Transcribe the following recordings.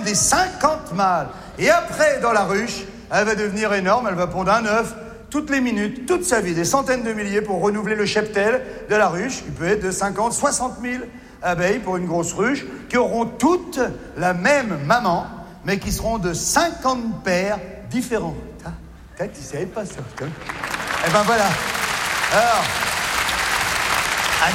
des 50 mâles. Et après, dans la ruche, elle va devenir énorme, elle va pondre un œuf toutes les minutes, toute sa vie, des centaines de milliers pour renouveler le cheptel de la ruche. Il peut être de 50, 60 000 abeilles pour une grosse ruche, qui auront toutes la même maman, mais qui seront de 50 paires différents. Tu ne savais pas ça, toi. Eh ben voilà. Alors, à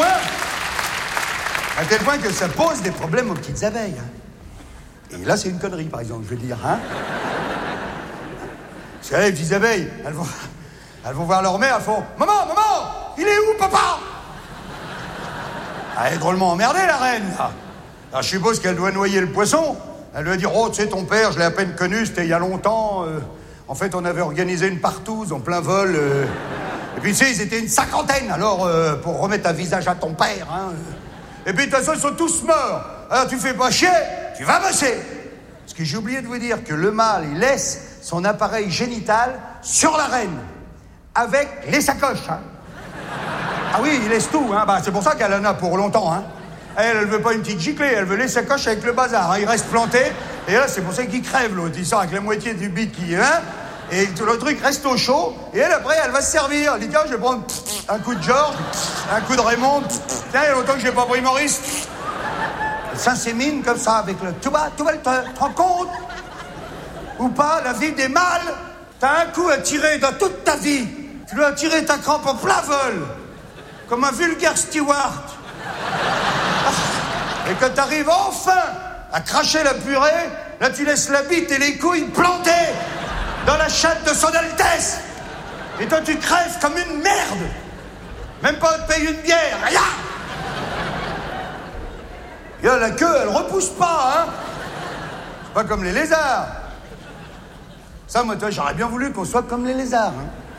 tel point que ça pose des problèmes aux petites abeilles. Et là, c'est une connerie, par exemple, je veux dire. Parce que là, les petites abeilles, elles vont voir leur mère, elles font « Maman, il est où, papa ?» Elle est drôlement emmerdée, la reine. Alors, je suppose qu'elle doit noyer le poisson. Elle doit dire « Oh, tu sais, ton père, je l'ai à peine connu, c'était il y a longtemps. En fait, on avait organisé une partouze en plein vol. Et puis, tu sais, ils étaient une cinquantaine, alors, pour remettre un visage à ton père. Et puis, de toute façon, ils sont tous morts. Alors, tu fais pas chier, tu vas bosser. » Parce que j'ai oublié de vous dire que le mâle, il laisse son appareil génital sur la reine, avec les sacoches. Ah oui, il laisse tout. C'est pour ça qu'elle en a pour longtemps. Elle veut pas une petite giclée, elle veut les sacoches avec le bazar. Il reste planté, et là, c'est pour ça qu'il crève, l'autre. Il sort avec la moitié du bit qui et tout le truc reste au chaud, et elle, après, elle va se servir. Elle dit, tiens, je vais prendre un coup de Georges, un coup de Raymond. Tiens, il y a longtemps que j'ai pas pris Maurice. Elle s'insémine comme ça, avec le... Tu te rends compte ou pas, la vie des mâles? T'as un coup à tirer dans toute ta vie. Tu dois tirer ta crampe en plein vol, comme un vulgaire steward. Et quand t'arrives enfin à cracher la purée, là tu laisses la bite et les couilles plantées dans la chatte de son Altesse. Et toi tu crèves comme une merde. Même pas on te paye une bière, rien. Et là, la queue, elle repousse pas, C'est pas comme les lézards. Ça, moi, toi, j'aurais bien voulu qu'on soit comme les lézards.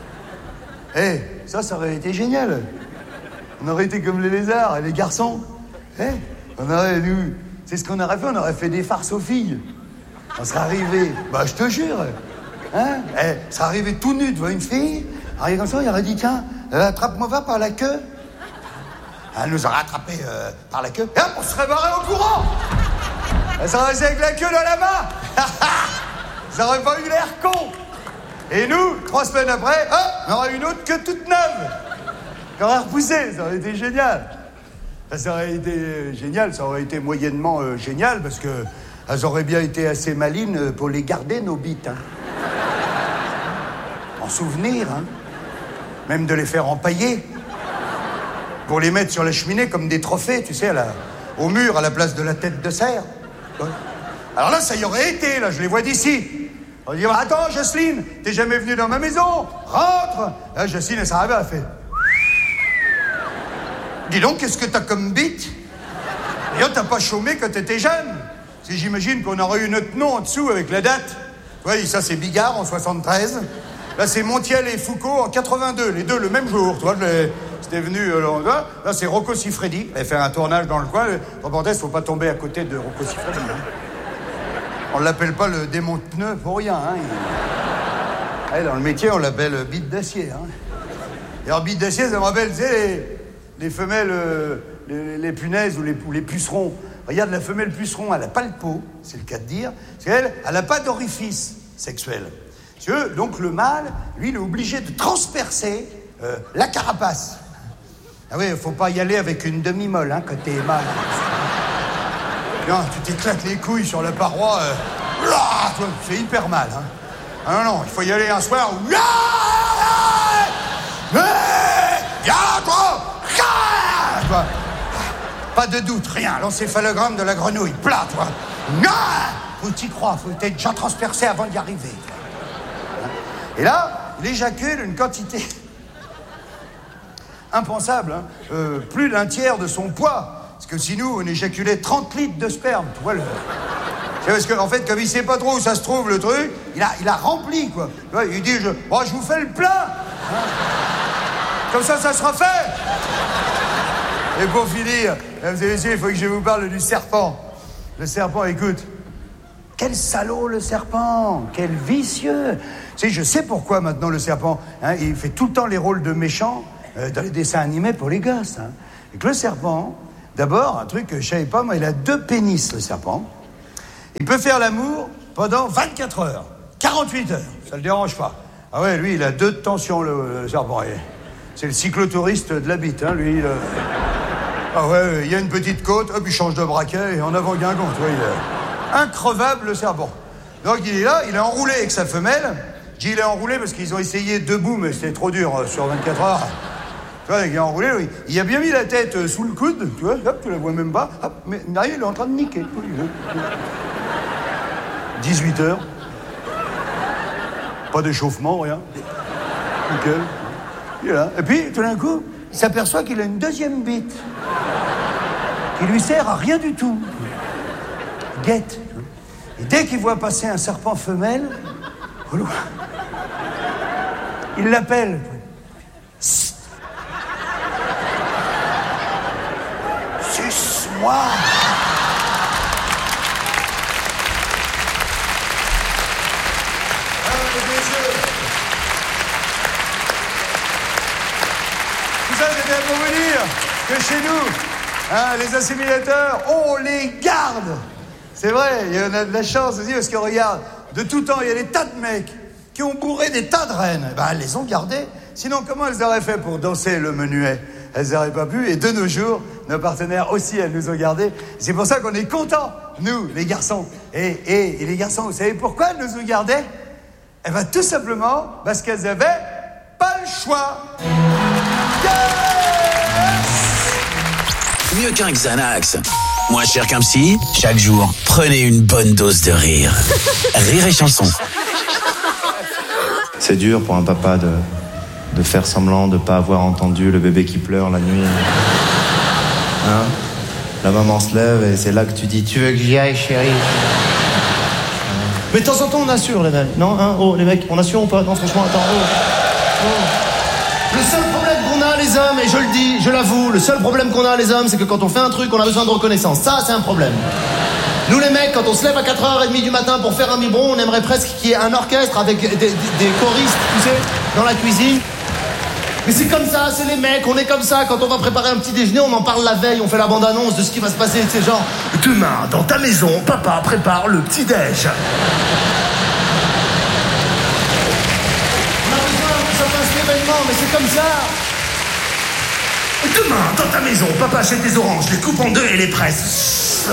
Ça aurait été génial. On aurait été comme les lézards et les garçons. On aurait, nous... C'est ce qu'on aurait fait, on aurait fait des farces aux filles. On serait arrivé, je te jure. Ça serait arrivé tout nu devant une fille. Arrivé comme ça, il aurait dit, tiens, attrape-moi va par la queue. Elle nous aurait attrapés par la queue. Et hop, on serait barré au courant. Elle serait restée avec la queue dans la main. Ça aurait pas eu l'air con. Et nous, 3 semaines après, on aurait une autre queue toute neuve. Qu'on aurait repoussé, ça aurait été génial. Ça aurait été génial, ça aurait été moyennement génial, parce que elles auraient bien été assez malines pour les garder, nos bites. En souvenir, même de les faire empailler. Pour les mettre sur la cheminée comme des trophées, tu sais, au mur, à la place de la tête de cerf. Alors là, ça y aurait été, là, je les vois d'ici. On dit, attends, Jocelyne, t'es jamais venue dans ma maison, rentre. Là, Jocelyne, elle s'arrive, elle fait... Dis donc, qu'est-ce que t'as comme bite? D'ailleurs, t'as pas chômé quand t'étais jeune. Si j'imagine qu'on aurait eu notre nom en dessous avec la date. Oui, ça, c'est Bigard en 73. Là, c'est Montiel et Foucault en 82, les deux le même jour. Tu vois, c'était venu... là, c'est Rocco Siffredi. Il avait fait un tournage dans le coin. Reporter, faut pas tomber à côté de Rocco Siffredi. On l'appelle pas le démon de pneu pour rien. Dans le métier, on l'appelle bite d'acier. Et alors, bite d'acier, ça me rappelle, tu sais, les femelles, les punaises ou les pucerons. Regarde, la femelle puceron, elle n'a pas le pot, c'est le cas de dire. Parce qu'elle, elle n'a pas d'orifice sexuel. Donc le mâle, lui, il est obligé de transpercer la carapace. Ah oui, il ne faut pas y aller avec une demi-molle quand t'es mâle. Non, tu t'éclates les couilles sur la paroi. C'est hyper mal. Ah non, il faut y aller un soir où... Pas de doute, rien. L'encéphalogramme de la grenouille, plat, toi. Faut t'y croire, faut être déjà transpercé avant d'y arriver. Et là, il éjacule une quantité impensable, plus d'un tiers de son poids. Parce que si nous, on éjaculait 30 litres de sperme, tu vois le... C'est parce qu'en fait, comme il sait pas trop où ça se trouve, le truc, il a rempli, quoi. Il dit, je vous fais le plein. Comme ça sera fait. Et pour finir, mesdames et messieurs, il faut que je vous parle du serpent. Le serpent, écoute. Quel salaud, le serpent. Quel vicieux. Tu sais, je sais pourquoi maintenant le serpent, il fait tout le temps les rôles de méchant dans les dessins animés pour les gosses. Et que le serpent, d'abord, un truc que je savais pas, moi, il a 2 pénis, le serpent. Il peut faire l'amour pendant 24 heures, 48 heures, ça le dérange pas. Ah ouais, lui, il a 2 de tension, le serpent. C'est le cyclotouriste de la bite, hein, lui. Ah ouais, il y a une petite côte, hop, il change de braquet, et en avant Guingamp, tu vois, il est increvable, le serpent. Donc il est là, il est enroulé avec sa femelle. Je dis il est enroulé parce qu'ils ont essayé debout, mais c'était trop dur sur 24 heures. Tu vois, il est enroulé, oui. Il a bien mis la tête sous le coude, tu vois, hop, tu la vois même pas, hop, mais là, il est en train de niquer. 18 heures. Pas d'échauffement, rien. Nickel. Il est là. Et puis, tout d'un coup, il s'aperçoit qu'il a une deuxième bite qui lui sert à rien du tout. Il guette. Et dès qu'il voit passer un serpent femelle, au loin, il l'appelle. Sst. Suce-moi. Tout ça, c'était pour vous dire que chez nous, les assimilateurs, on les garde. C'est vrai, il y en a de la chance aussi, parce que regarde, de tout temps, il y a des tas de mecs qui ont bourré des tas de reines. Ben, elles les ont gardées. Sinon, comment elles auraient fait pour danser le menuet? Elles n'auraient pas pu. Et de nos jours, nos partenaires aussi, elles nous ont gardés. C'est pour ça qu'on est contents, nous, les garçons. Et les garçons, vous savez pourquoi elles nous ont gardés? Eh ben, tout simplement parce qu'elles avaient pas le choix. Yes! Mieux qu'un Xanax. Moins cher qu'un psy, chaque jour, prenez une bonne dose de rire. Rire et chanson. C'est dur pour un papa de faire semblant de ne pas avoir entendu le bébé qui pleure la nuit. Hein? La maman se lève et c'est là que tu dis « Tu veux que j'y aille, chérie ?» Mais de temps en temps, on assure, les mecs. Non, hein? Oh, les mecs, on assure ou pas? Non, franchement, attends, Le seul problème qu'on a, les hommes, et je le dis, je l'avoue, le seul problème qu'on a, les hommes, c'est que quand on fait un truc, on a besoin de reconnaissance. Ça, c'est un problème. Nous, les mecs, quand on se lève à 4h30 du matin pour faire un biberon, on aimerait presque qu'il y ait un orchestre avec des choristes, tu sais, dans la cuisine. Mais c'est comme ça, c'est les mecs, on est comme ça. Quand on va préparer un petit déjeuner, on en parle la veille, on fait la bande-annonce de ce qui va se passer. C'est genre, demain, dans ta maison, papa prépare le petit-déj. On a besoin que ça fasse l'événement, mais c'est comme ça. Demain, dans ta maison, papa achète des oranges, les coupe en deux et les presse.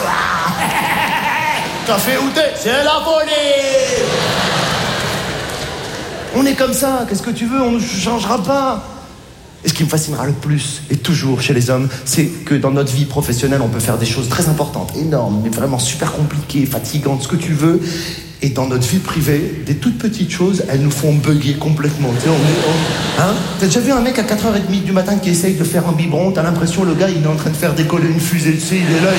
Café ou thé, c'est la folie. On est comme ça, qu'est-ce que tu veux, on ne changera pas. Et ce qui me fascinera le plus, et toujours chez les hommes, c'est que dans notre vie professionnelle, on peut faire des choses très importantes, énormes, mais vraiment super compliquées, fatigantes, ce que tu veux. Et dans notre vie privée, des toutes petites choses, elles nous font bugger complètement. Tu sais, hein? T'as déjà vu un mec à 4h30 du matin qui essaye de faire un biberon, t'as l'impression le gars, il est en train de faire décoller une fusée, tu sais, il est là,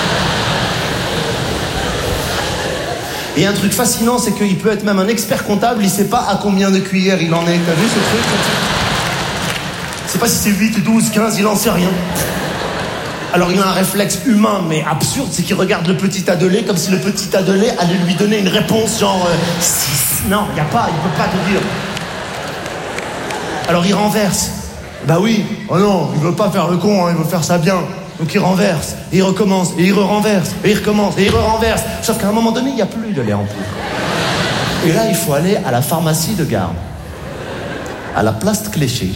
Et un truc fascinant, c'est qu'il peut être même un expert comptable, il sait pas à combien de cuillères il en est. T'as vu ce truc? Je sais pas si c'est 8, 12, 15, il en sait rien. Alors il a un réflexe humain, mais absurde, c'est qu'il regarde le petit adelé comme si le petit adelé allait lui donner une réponse genre 6. Non, y a pas, il peut pas te dire. Alors il renverse. Bah oui, oh non, il veut pas faire le con, hein, il veut faire ça bien. Donc il renverse, et il recommence, et il renverse, et il recommence, et il renverse. Sauf qu'à un moment donné, il n'y a plus de lait en poudre. Et là, il faut aller à la pharmacie de Gare, à la place de Cléchy,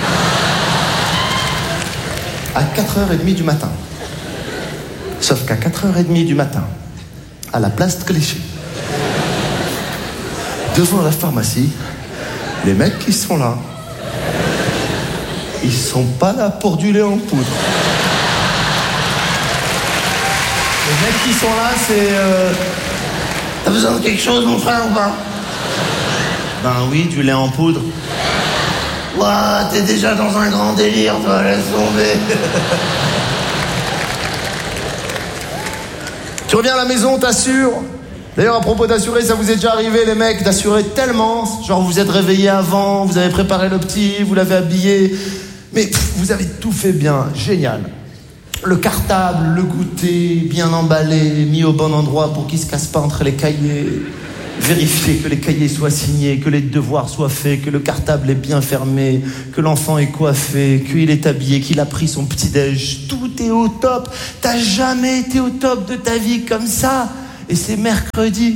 à 4h30 du matin. Sauf qu'à 4h30 du matin, à la place de Cléchy, devant la pharmacie, les mecs qui sont là, ils sont pas là pour du lait en poudre. Les mecs qui sont là, c'est... T'as besoin de quelque chose, mon frère, ou pas? Ben oui, du lait en poudre. Ouah, t'es déjà dans un grand délire, toi, laisse tomber. Tu reviens à la maison, t'assures. D'ailleurs, à propos d'assurer, ça vous est déjà arrivé, les mecs, d'assurer tellement. Genre, vous êtes réveillés avant, vous avez préparé le petit, vous l'avez habillé. Mais vous avez tout fait bien, génial. Le cartable, le goûter, bien emballé, mis au bon endroit pour qu'il ne se casse pas entre les cahiers. Vérifier que les cahiers soient signés, que les devoirs soient faits, que le cartable est bien fermé, que l'enfant est coiffé, qu'il est habillé, qu'il a pris son petit-déj. Tout est au top. T'as jamais été au top de ta vie comme ça. et c'est mercredi.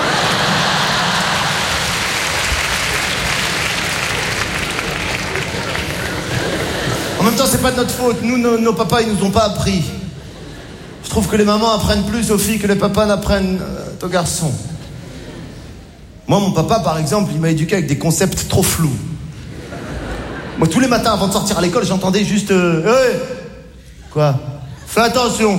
En même temps, c'est pas de notre faute. Nous, nos papas, ils nous ont pas appris. Je trouve que les mamans apprennent plus aux filles que les papas n'apprennent aux garçons. Moi, mon papa, par exemple, il m'a éduqué avec des concepts trop flous. Moi, tous les matins, avant de sortir à l'école, j'entendais juste... Hey, quoi? Fais attention.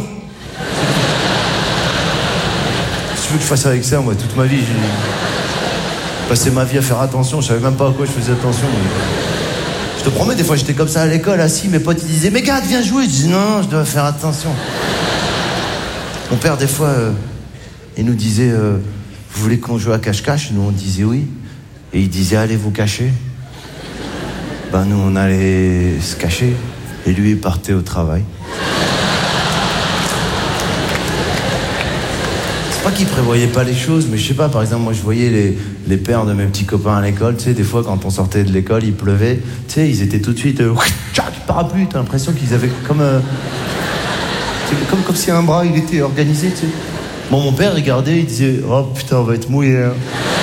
Qu'est-ce que tu veux que je fasse avec ça, moi, toute ma vie? J'ai passé ma vie à faire attention. Je savais même pas à quoi je faisais attention. Je te promets, des fois, j'étais comme ça à l'école, assis. Mes potes, ils disaient, mais gars, viens jouer. Je dis, non, je dois faire attention. Mon père, des fois, il nous disait, vous voulez qu'on joue à cache-cache? Nous, on disait oui. Et il disait, allez vous cacher. Ben, nous, on allait se cacher. Et lui, il partait au travail. C'est pas qu'il prévoyait pas les choses, mais je sais pas, par exemple, moi, je voyais les pères de mes petits copains à l'école, tu sais, des fois, quand on sortait de l'école, il pleuvait, tu sais, ils étaient tout de suite, parapluie, t'as l'impression qu'ils avaient comme si un bras, il était organisé, tu sais. Bon, mon père regardait, il disait, oh putain, on va être mouillé, hein.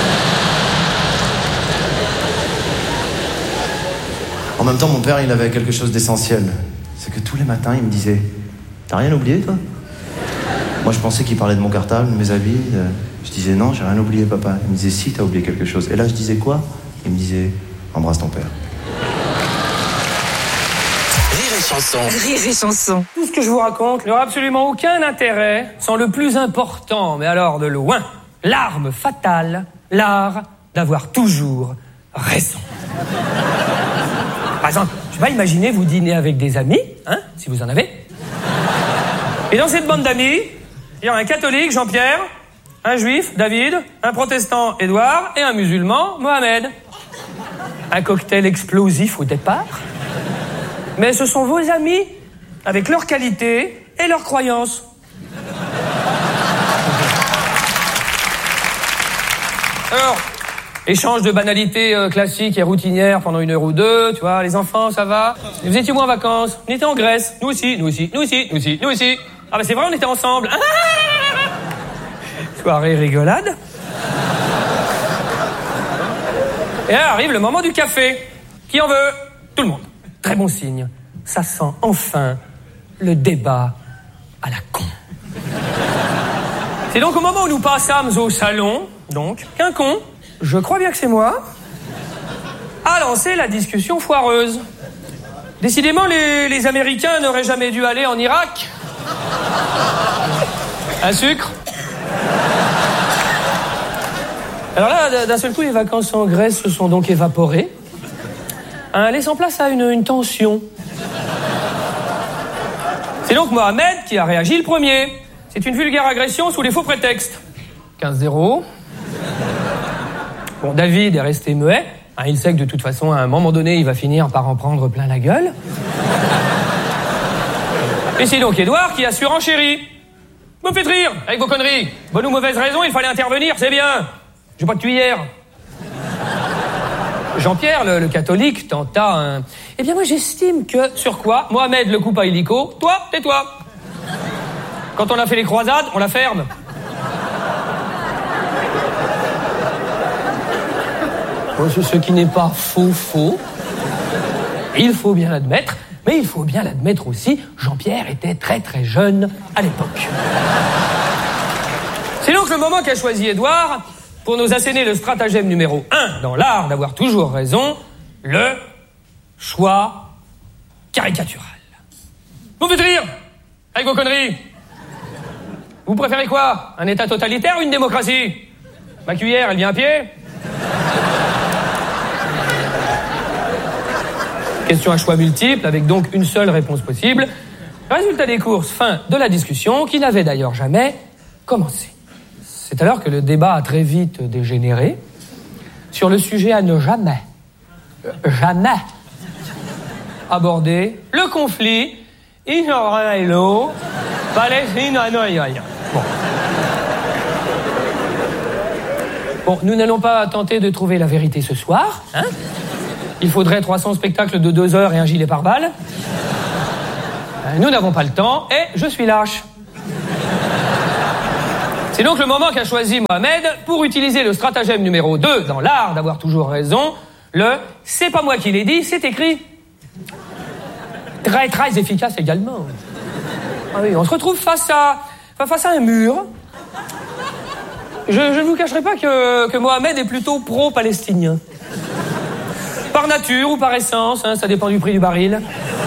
En même temps, mon père, il avait quelque chose d'essentiel. C'est que tous les matins, il me disait, t'as rien oublié, toi? Moi, je pensais qu'il parlait de mon cartable, de mes habits. Je disais, non, j'ai rien oublié, papa. Il me disait, si, t'as oublié quelque chose. Et là, je disais quoi? Il me disait, embrasse ton père. Rire et chanson. Rire et chanson. Tout ce que je vous raconte n'aura absolument aucun intérêt sans le plus important, mais alors de loin, l'arme fatale, l'art d'avoir toujours raison. Par exemple, je vais pas imaginer vous dîner avec des amis, hein, si vous en avez. Et dans cette bande d'amis, il y a un catholique, Jean-Pierre, un juif, David, un protestant, Édouard, et un musulman, Mohamed. Un cocktail explosif au départ. Mais ce sont vos amis, avec leurs qualités et leurs croyances. Alors, échange de banalités classiques et routinières pendant 1 heure ou 2, tu vois, les enfants, ça va? Vous étiez où en vacances? On était en Grèce. Nous aussi, nous aussi, nous aussi, nous aussi, nous aussi. Ah bah c'est vrai, on était ensemble. Soirée rigolade. Et là arrive le moment du café. Qui en veut? Tout le monde. Très bon signe. Ça sent enfin le débat à la con. C'est donc au moment où nous passâmes au salon, donc, qu'un con, je crois bien que c'est moi, a lancé la discussion foireuse. Décidément, les Américains n'auraient jamais dû aller en Irak. Un sucre? Alors là, d'un seul coup, les vacances en Grèce se sont donc évaporées, laissant place à une tension. C'est donc Mohamed qui a réagi le premier. C'est une vulgaire agression sous les faux prétextes. 15-0. Bon, David est resté muet. Il sait que de toute façon, à un moment donné, il va finir par en prendre plein la gueule. Et c'est donc Édouard qui a surenchéri. Vous me faites rire avec vos conneries. Bonne ou mauvaise raison, il fallait intervenir, c'est bien. J'ai pas de cuillère. Jean-Pierre, le catholique, tenta un... Eh bien, moi, j'estime que... Sur quoi? Mohamed le coupe à illico. Toi, tais-toi. Quand on a fait les croisades, on la ferme. Ce qui n'est pas faux. Il faut bien l'admettre. Mais il faut bien l'admettre aussi, Jean-Pierre était très très jeune à l'époque. C'est donc le moment qu'a choisi Édouard pour nous asséner le stratagème numéro 1 dans l'art d'avoir toujours raison, le choix caricatural. Vous me faites rire avec vos conneries. Vous préférez quoi? Un État totalitaire ou une démocratie? Ma cuillère, elle vient à pied? Question à choix multiples, avec donc une seule réponse possible. Résultat des courses, fin de la discussion, qui n'avait d'ailleurs jamais commencé. C'est alors que le débat a très vite dégénéré sur le sujet à ne jamais aborder le conflit israélo-palestino-palestinien. Bon, nous n'allons pas tenter de trouver la vérité ce soir, hein? Il faudrait 300 spectacles de 2 heures et un gilet pare-balles. Nous n'avons pas le temps et je suis lâche. C'est donc le moment qu'a choisi Mohamed pour utiliser le stratagème numéro 2 dans l'art d'avoir toujours raison, le « c'est pas moi qui l'ai dit, c'est écrit ». Très, très efficace également. Ah oui, on se retrouve face à un mur. Je ne vous cacherai pas que Mohamed est plutôt pro-palestinien. Par nature ou par essence, hein, ça dépend du prix du baril.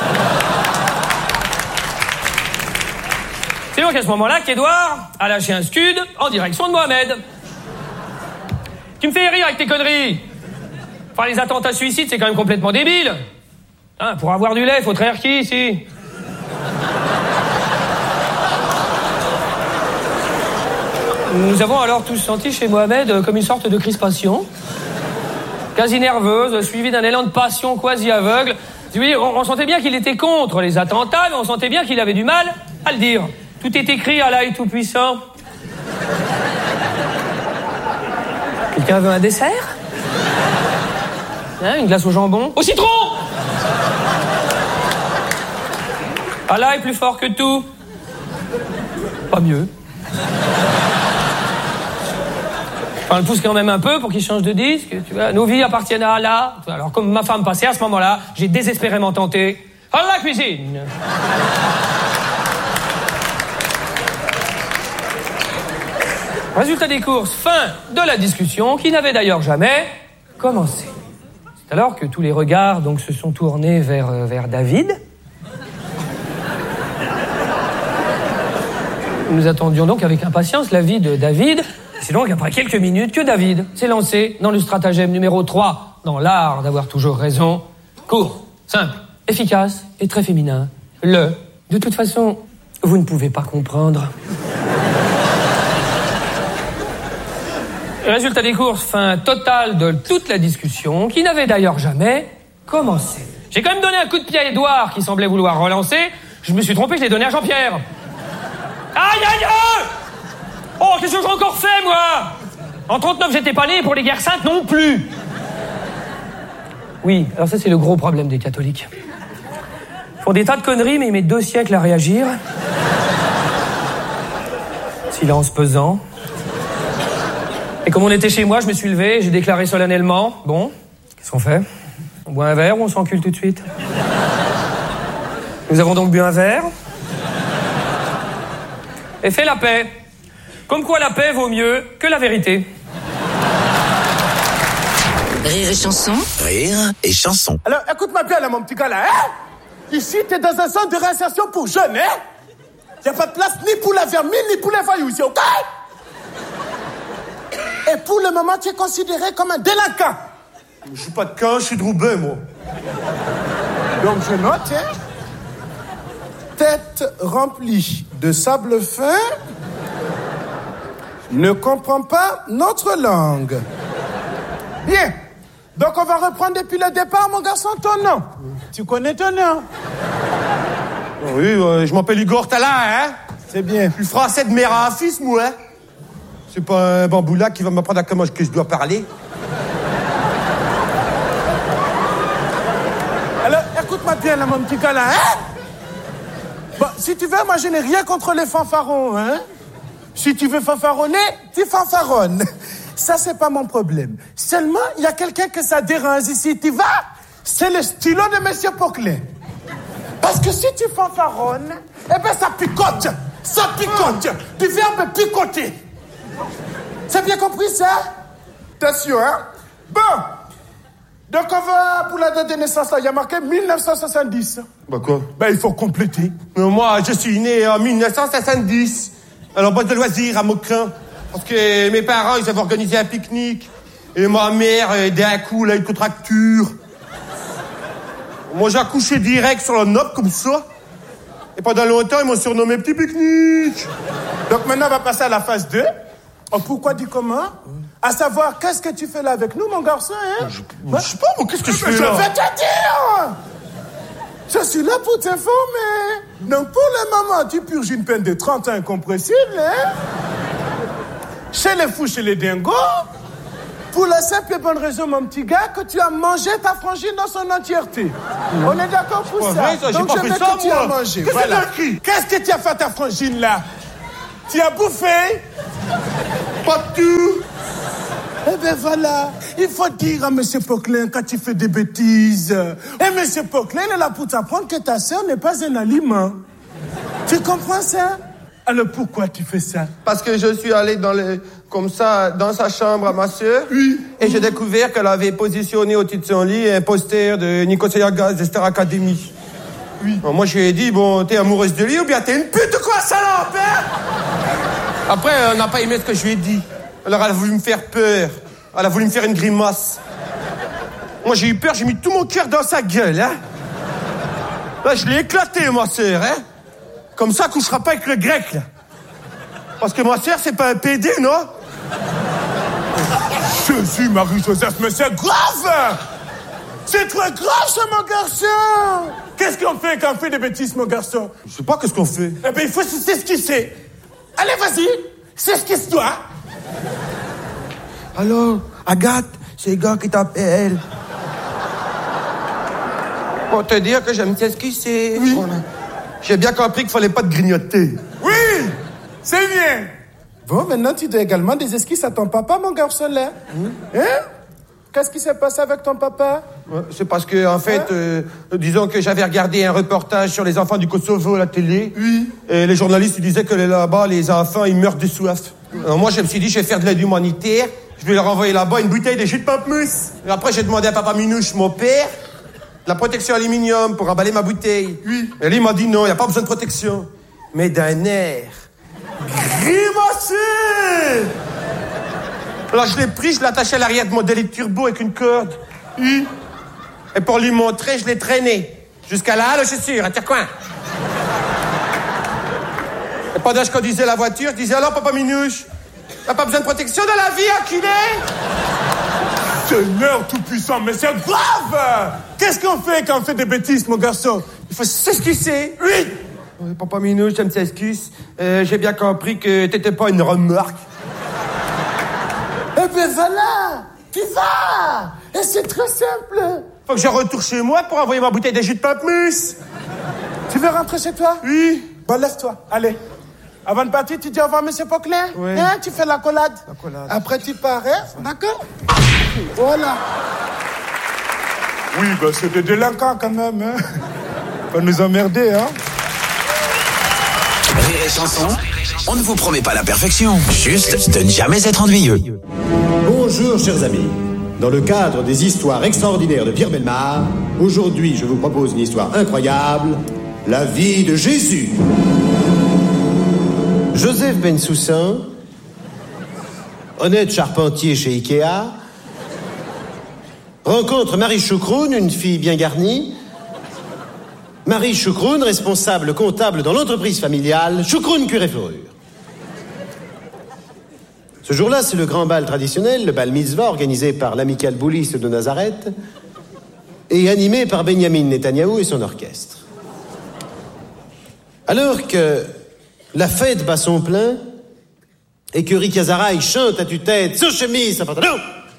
C'est donc à ce moment-là qu'Edouard a lâché un scud en direction de Mohamed. Tu me fais rire avec tes conneries. Enfin, les attentats suicides, c'est quand même complètement débile. Hein, pour avoir du lait, faut trahir qui, ici? Nous avons alors tous senti chez Mohamed comme une sorte de crispation, quasi nerveuse, suivie d'un élan de passion quasi aveugle. Oui, on sentait bien qu'il était contre les attentats, mais on sentait bien qu'il avait du mal à le dire. Tout est écrit à l'œil tout-puissant. Quelqu'un veut un dessert? Hein, une glace au jambon? Au citron! Allah est plus fort que tout. Pas mieux. Enfin, le pousse quand même un peu pour qu'il change de disque. Tu vois, nos vies appartiennent à Allah. Alors, comme ma femme passait à ce moment-là, j'ai désespérément tenté. À la cuisine. Résultat des courses, fin de la discussion, qui n'avait d'ailleurs jamais commencé. C'est alors que tous les regards donc se sont tournés vers David. Nous attendions donc avec impatience l'avis de David. C'est donc après quelques minutes que David s'est lancé dans le stratagème numéro 3, dans l'art d'avoir toujours raison. Court, simple, efficace et très féminin. De toute façon, vous ne pouvez pas comprendre. Résultat des courses, fin totale de toute la discussion, qui n'avait d'ailleurs jamais commencé. J'ai quand même donné un coup de pied à Edouard, qui semblait vouloir relancer. Je me suis trompé, je l'ai donné à Jean-Pierre. Aïe, aïe, aïe! Oh, qu'est-ce que j'ai encore fait, moi? En 39, j'étais pas né, pour les guerres saintes non plus. Oui, alors ça, c'est le gros problème des catholiques. Ils font des tas de conneries, mais ils mettent 2 siècles à réagir. Silence pesant. Et comme on était chez moi, je me suis levé, j'ai déclaré solennellement, bon, qu'est-ce qu'on fait? On boit un verre ou on s'encule tout de suite? Nous avons donc bu un verre et fait la paix. Comme quoi la paix vaut mieux que la vérité. Rire et chanson. Rire et chanson. Alors, écoute-moi bien là, mon petit gars là, hein? Ici, t'es dans un centre de réinsertion pour jeunes, hein? Y'a pas de place ni pour la vermine, ni pour les voyous ici, ok? Et pour le moment, tu es considéré comme un délinquant. Je suis pas de Caen, je suis de Roubaix, moi. Donc je note, hein? Tête remplie de sable fin, ne comprend pas notre langue. Bien. Donc on va reprendre depuis le départ, mon garçon, ton nom. Tu connais ton nom? Oui, je m'appelle Igor Talin, hein? C'est bien. Je suis français de mère à fils, moi, hein? C'est pas un bamboula qui va m'apprendre à comment que je dois parler. Alors, écoute-moi bien, là, mon petit gars, là, hein? Bon, si tu veux, moi, je n'ai rien contre les fanfarons, hein? Si tu veux fanfaronner, tu fanfaronnes. Ça, c'est pas mon problème. Seulement, il y a quelqu'un que ça dérange ici. Tu vas? C'est le stylo de Monsieur Poquelin. Parce que si tu fanfaronnes, eh ben, ça picote. Ça picote. Du verbe picoter. C'est bien compris, ça? T'es sûr, hein? Bon. Donc, on va pour la date de naissance, là. Il y a marqué 1970. Bah, quoi? Ben, il faut compléter. Mais moi, je suis né en 1970. Alors, boîte de loisirs à Maucrin. Parce que mes parents, ils avaient organisé un pique-nique. Et ma mère, d'un coup, là, une contracture. Moi, j'ai accouché direct sur la nope, comme ça. Et pendant longtemps, ils m'ont surnommé Petit Pique-Nique. Donc, maintenant, on va passer à la phase 2. Oh, pourquoi dit comment? À savoir, qu'est-ce que tu fais là avec nous, mon garçon, hein? Je sais pas, moi, qu'est-ce que je fais là? Je vais te dire! Je suis là pour t'informer. Donc, pour le moment, tu purges une peine de 30 ans incompressible, hein? Chez les fous, chez les dingos. Pour la simple et bonne raison, mon petit gars, que tu as mangé ta frangine dans son entièreté. On est d'accord pour ça? Vrai, ça? Donc, j'ai pas je fait veux ça, que tu as moi. mangé. Qu'est-ce Voilà. que t'as écrit? Qu'est-ce que tu as fait à ta frangine, là? Tu as bouffé? Pas tout. Eh ben voilà, il faut dire à M. Poquelin quand il fait des bêtises. Et M. Poquelin est là pour t'apprendre que ta sœur n'est pas un aliment. Tu comprends ça? Alors pourquoi tu fais ça? Parce que je suis allé comme ça, dans sa chambre à ma sœur. Oui. Et j'ai découvert qu'elle avait positionné au-dessus de son lit un poster de Nicolas Gaz de Star Academy. Oui. Alors moi, je lui ai dit, bon, t'es amoureuse de lui ou bien t'es une pute ou quoi, salope, hein? Après, elle n'a pas aimé ce que je lui ai dit. Alors, elle a voulu me faire peur. Elle a voulu me faire une grimace. Moi, j'ai eu peur, j'ai mis tout mon cœur dans sa gueule, hein. Là, je l'ai éclaté, ma sœur, hein. Comme ça, couchera pas avec le grec, là. Parce que ma sœur, c'est pas un PD, non? Jésus, Marie-Joseph, mais c'est grave! C'est très grave, ça, mon garçon! Qu'est-ce qu'on fait quand on fait des bêtises, mon garçon? Je sais pas qu'est-ce qu'on fait. Eh ben, il faut s'esquisser. Allez, vas-y, s'esquisse-toi. Alors, Agathe, c'est le gars qui t'appelle. Pour te dire que j'aime s'esquisser. Oui. Voilà. J'ai bien compris qu'il fallait pas te grignoter. Oui, c'est bien. Bon, maintenant, tu dois également des esquisses à ton papa, mon garçon, là. Hein? Qu'est-ce qui s'est passé avec ton papa? Ouais, c'est parce que, en fait, disons que j'avais regardé un reportage sur les enfants du Kosovo à la télé. Oui. Et les journalistes ils disaient que là-bas, les enfants, ils meurent de soif. Alors moi, je me suis dit, je vais faire de l'aide humanitaire. Je vais leur envoyer là-bas une bouteille de jus de pamplemousse. Et après, j'ai demandé à papa Minouche, mon père, la protection aluminium pour emballer ma bouteille. Oui. Et lui, il m'a dit non, il n'y a pas besoin de protection. Mais d'un air grimacé. Alors je l'ai pris, je l'ai attaché à l'arrière de mon délit turbo avec une corde. Oui. Et pour lui montrer, je l'ai traîné. Jusqu'à la halle aux chaussures, à Tircoin. Et pendant que je conduisais la voiture, je disais, alors papa Minouche, t'as pas besoin de protection dans la vie, enculé? Seigneur tout-puissant, mais c'est grave! Qu'est-ce qu'on fait quand on fait des bêtises, mon garçon? Il faut s'excuser. Oui! Oui, papa Minouche, ça me s'excuse. J'ai bien compris que t'étais pas une remorque. Eh ben voilà! Tu vas! Et c'est très simple! Faut que je retourne chez moi pour envoyer ma bouteille de jus de pamplemousse. Tu veux rentrer chez toi? Oui. Bon, lève-toi, allez. Avant de partir, tu dis au revoir, monsieur Poquelin? Oui. Hein, tu fais la collade. La collade. Après, tu pars, hein? D'accord? Voilà. Oui, ben c'est des délinquants quand même, hein? Pas nous emmerder, hein? Rire et chanson, on ne vous promet pas la perfection, juste de ne jamais être ennuyeux. Bonjour chers amis. Dans le cadre des histoires extraordinaires de Pierre Bellemare, aujourd'hui je vous propose une histoire incroyable, la vie de Jésus. Joseph Bensoussan, honnête charpentier chez Ikea, rencontre Marie Choucroune, une fille bien garnie. Marie Choucroune, responsable comptable dans l'entreprise familiale Choucroune Cuir et Fourrure. Ce jour-là, c'est le grand bal traditionnel, le bal mitzvah, organisé par l'amicale bouliste de Nazareth et animé par Benjamin Netanyahou et son orchestre. Alors que la fête bat son plein et que Rick Azaray chante à tue-tête, sans chemise, sans pantalon,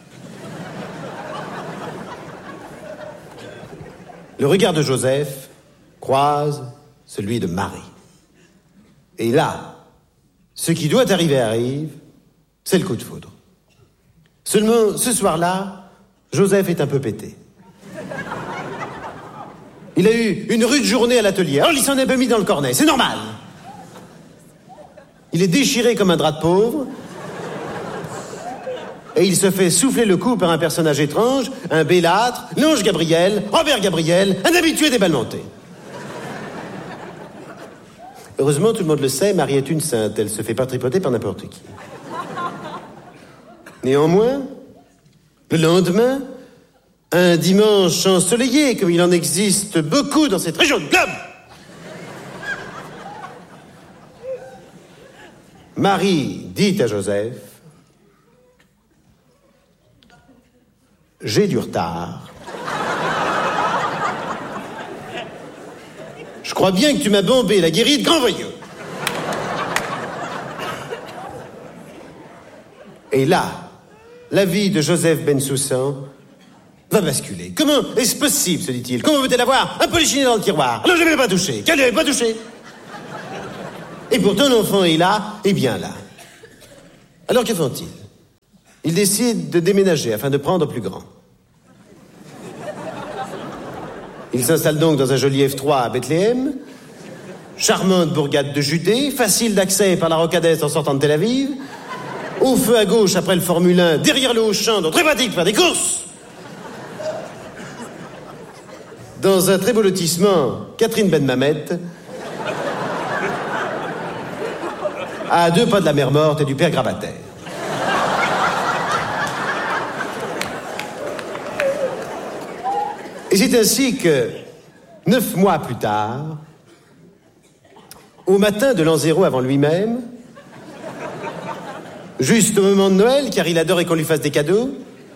le regard de Joseph croise celui de Marie. Et là, ce qui doit arriver arrive, c'est le coup de foudre. Seulement, ce soir-là, Joseph est un peu pété. Il a eu une rude journée à l'atelier. Alors, il s'en est un peu mis dans le cornet, c'est normal. Il est déchiré comme un drap de pauvre. Et il se fait souffler le cou par un personnage étrange, un bellâtre, l'ange Gabriel, Robert Gabriel, un habitué des balmentés. Heureusement, tout le monde le sait, Marie est une sainte. Elle se fait pas tripoter par n'importe qui. Néanmoins, le lendemain, un dimanche ensoleillé, comme il en existe beaucoup dans cette région de globe, Marie dit à Joseph: j'ai du retard. Je crois bien que tu m'as bombé la guérie de grand voyou. Et là, la vie de Joseph Bensoussan va basculer. Comment est-ce possible, se dit-il? Comment peut-elle avoir un polichinelle dans le tiroir? Alors je ne l'ai pas touché. Qu'elle ne l'avait pas touché. Et pourtant l'enfant est là, et bien là. Alors que font-ils? Ils décident de déménager afin de prendre plus grand. Ils s'installent donc dans un joli F3 à Bethléem, charmante bourgade de Judée, facile d'accès par la rocadesse en sortant de Tel Aviv, au feu à gauche après le Formule 1, derrière le Auchan, donc très pratique pour faire des courses. Dans un très beau lotissement, Catherine Ben Mamet, à 2 pas de la mer Morte et du père Grabataire. Et c'est ainsi que, 9 mois plus tard, au matin de l'an 0 avant lui-même, juste au moment de Noël, car il adorait qu'on lui fasse des cadeaux,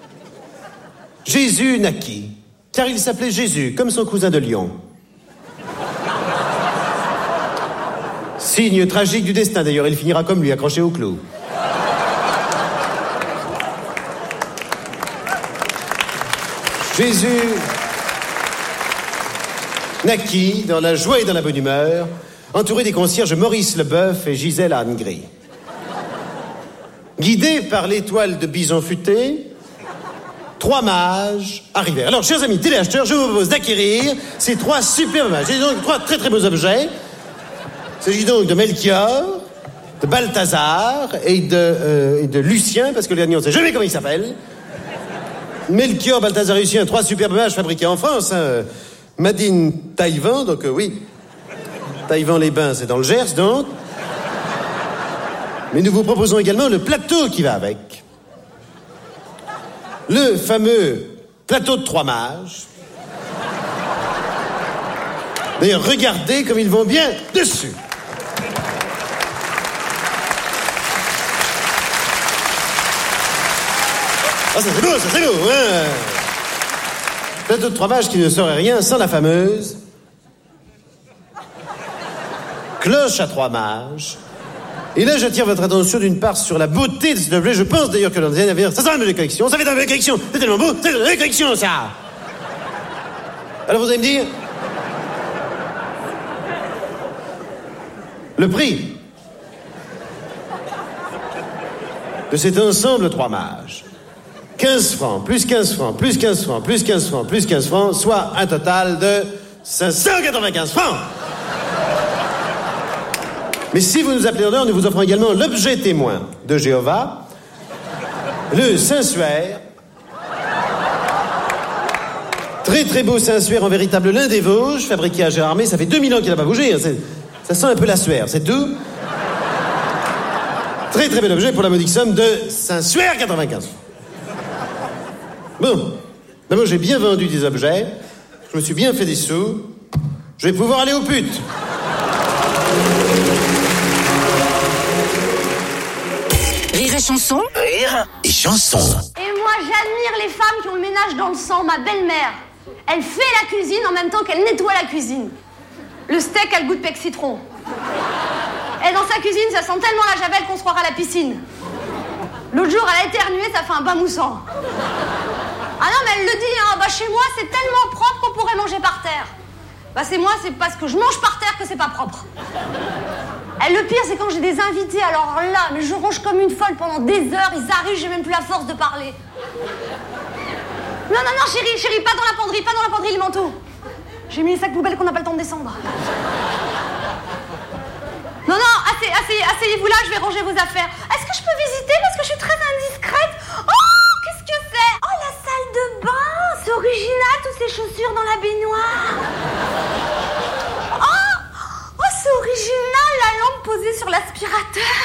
Jésus naquit, car il s'appelait Jésus, comme son cousin de Lyon. Signe tragique du destin, d'ailleurs, il finira comme lui, accroché au clou. Jésus naquit dans la joie et dans la bonne humeur, entouré des concierges Maurice Leboeuf et Gisèle Anne-Gris. Guidés par l'étoile de bison futé, 3 mages arrivèrent. Alors, chers amis téléacheteurs, je vous propose d'acquérir ces 3 superbes mages. C'est donc 3 très très beaux objets. Il s'agit donc de Melchior, de Balthazar et de Lucien, parce que le dernier, on ne sait jamais comment il s'appelle. Melchior, Balthazar et Lucien, 3 superbes mages fabriqués en France, hein. Made in Taïwan, donc oui. Taïwan-les-Bains, c'est dans le Gers, donc. Mais nous vous proposons également le plateau qui va avec. Le fameux plateau de 3 mages. D'ailleurs, regardez comme ils vont bien dessus. Ah, ça c'est beau, hein. Plateau de 3 mages qui ne serait rien sans la fameuse cloche à 3 mages. Et là, j'attire votre attention d'une part sur la beauté de cet objet. Je pense d'ailleurs que dans les années à venir, ça sera une belle collection. Ça fait une belle collection. C'est tellement beau, c'est une belle collection, ça. Alors vous allez me dire le prix de cet ensemble 3 mages. 15 francs, plus 15 francs, plus 15 francs, plus 15 francs, plus 15 francs, soit un total de 595 francs. Mais si vous nous appelez en heure, nous vous offrons également l'objet témoin de Jéhovah, le Saint-Suaire. Très très beau Saint-Suaire en véritable lin des Vosges, fabriqué à Gérardmer. Ça fait 2000 ans qu'il n'a pas bougé, hein. Ça sent un peu la suaire, c'est tout. Très très bel objet pour la modique somme de Saint-Suaire 95 francs. Bon, d'abord j'ai bien vendu des objets, je me suis bien fait des sous, je vais pouvoir aller aux putes. Rire et chanson. Rire et chanson. Et moi j'admire les femmes qui ont le ménage dans le sang. Ma belle-mère, elle fait la cuisine en même temps qu'elle nettoie la cuisine. Le steak a le goût de pec citron. Et dans sa cuisine, ça sent tellement la javel qu'on se croira à la piscine. L'autre jour, elle a éternué, ça fait un bain moussant. Ah non, mais elle le dit, hein, chez moi, c'est tellement propre qu'on pourrait manger par terre. C'est moi, c'est parce que je mange par terre que c'est pas propre. Et le pire, c'est quand j'ai des invités, alors là, mais je ronge comme une folle pendant des heures, ils arrivent, j'ai même plus la force de parler. Non, chérie, pas dans la penderie, les manteaux. J'ai mis les sacs poubelles qu'on n'a pas le temps de descendre. Non, asseyez-vous là, je vais ranger vos affaires. Est-ce que je peux visiter parce que je suis très indiscrète? Oh, qu'est-ce que c'est? Oh, la salle de bain, c'est original, toutes ces chaussures dans la baignoire. Oh, c'est original, la lampe posée sur l'aspirateur.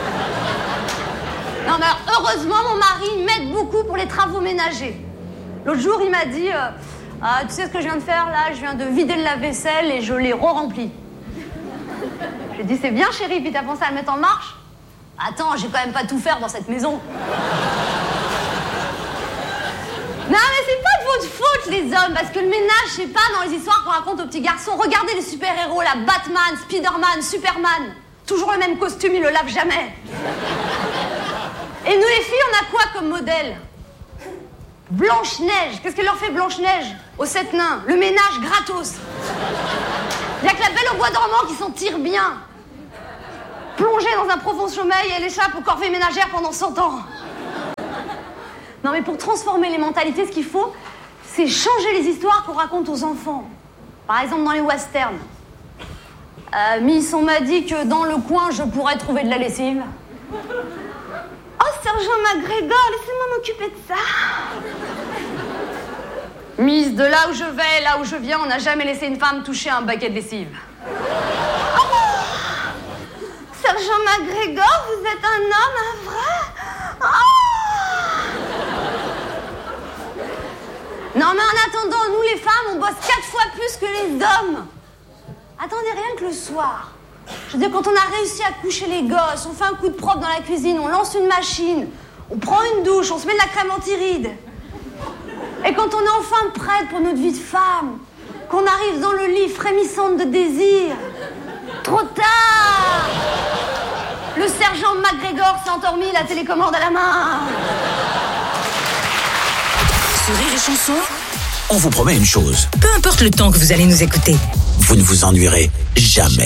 Non, mais alors, heureusement, mon mari m'aide beaucoup pour les travaux ménagers. L'autre jour, il m'a dit, tu sais ce que je viens de faire, là? Je viens de vider le lave-vaisselle et je l'ai re-rempli. J'ai dit, c'est bien, chérie, puis t'as pensé à le mettre en marche? Attends, j'ai quand même pas tout faire dans cette maison. Non, mais c'est pas de votre faute, les hommes, parce que le ménage, c'est pas dans les histoires qu'on raconte aux petits garçons. Regardez les super-héros, là, Batman, Spider-Man, Superman. Toujours le même costume, ils le lavent jamais. Et nous, les filles, on a quoi comme modèle? Blanche-Neige. Qu'est-ce qu'elle leur fait, Blanche-Neige? Aux 7 nains. Le ménage gratos. Il n'y a que la Belle au bois dormant qui s'en tire bien. plongée dans un profond sommeil, elle échappe aux corvées ménagères pendant 100 ans. Non mais pour transformer les mentalités, ce qu'il faut, c'est changer les histoires qu'on raconte aux enfants. Par exemple dans les westerns. Miss, on m'a dit que dans le coin, je pourrais trouver de la lessive. Oh, Sergent McGregor, laissez-moi m'occuper de ça. Miss, de là où je vais, là où je viens, on n'a jamais laissé une femme toucher un baquet de lessive. Oh, Sergent McGregor, vous êtes un homme, un vrai. Oh. Non, mais en attendant, nous les femmes, on bosse 4 fois plus que les hommes. Attendez, rien que le soir. Je veux dire, quand on a réussi à coucher les gosses, on fait un coup de propre dans la cuisine, on lance une machine, on prend une douche, on se met de la crème anti-rides. Et quand on est enfin prête pour notre vie de femme, qu'on arrive dans le lit frémissante de désir, trop tard. Le sergent McGregor s'est endormi, la télécommande à la main. Sur Rire et Chanson, On vous promet une chose. peu importe le temps que vous allez nous écouter. Vous ne vous ennuierez jamais.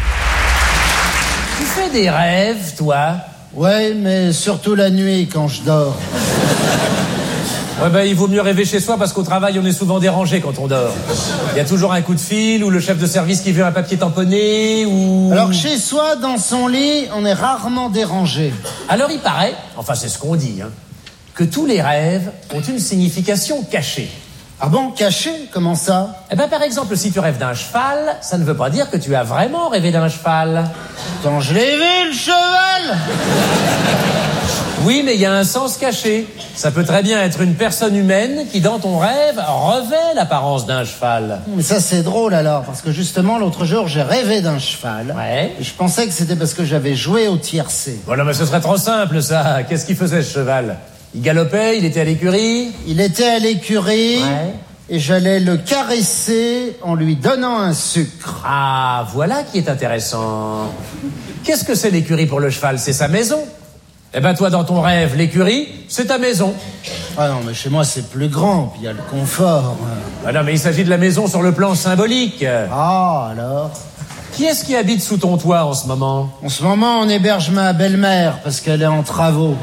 Tu fais des rêves, toi? Ouais, mais surtout la nuit quand je dors. Ouais, ben, il vaut mieux rêver chez soi parce qu'au travail, on est souvent dérangé quand on dort. Il y a toujours un coup de fil ou le chef de service qui veut un papier tamponné ou... Alors chez soi, dans son lit, on est rarement dérangé. Alors il paraît, enfin c'est ce qu'on dit, que tous les rêves ont une signification cachée. Ah bon, caché? Comment ça? Eh ben, par exemple, si tu rêves d'un cheval, ça ne veut pas dire que tu as vraiment rêvé d'un cheval. Quand je l'ai vu, le cheval! Oui, mais il y a un sens caché. Ça peut très bien être une personne humaine qui, dans ton rêve, revêt l'apparence d'un cheval. Mais ça, c'est drôle alors, parce que justement, l'autre jour, j'ai rêvé d'un cheval. Ouais. Et je pensais que c'était parce que j'avais joué au tiercé. Voilà, mais ce serait trop simple, ça. Qu'est-ce qu'il faisait, ce cheval? Il galopait, il était à l'écurie? Il était à l'écurie, Ouais. et j'allais le caresser en lui donnant un sucre. Ah, voilà qui est intéressant. Qu'est-ce que c'est l'écurie pour le cheval? C'est sa maison. Eh ben, toi, dans ton rêve, l'écurie, c'est ta maison. Ah non, mais chez moi, c'est plus grand, puis il y a le confort. Ah non, mais il s'agit de la maison sur le plan symbolique. Ah, alors? Qui est-ce qui habite sous ton toit en ce moment? En ce moment, on héberge ma belle-mère, parce qu'elle est en travaux.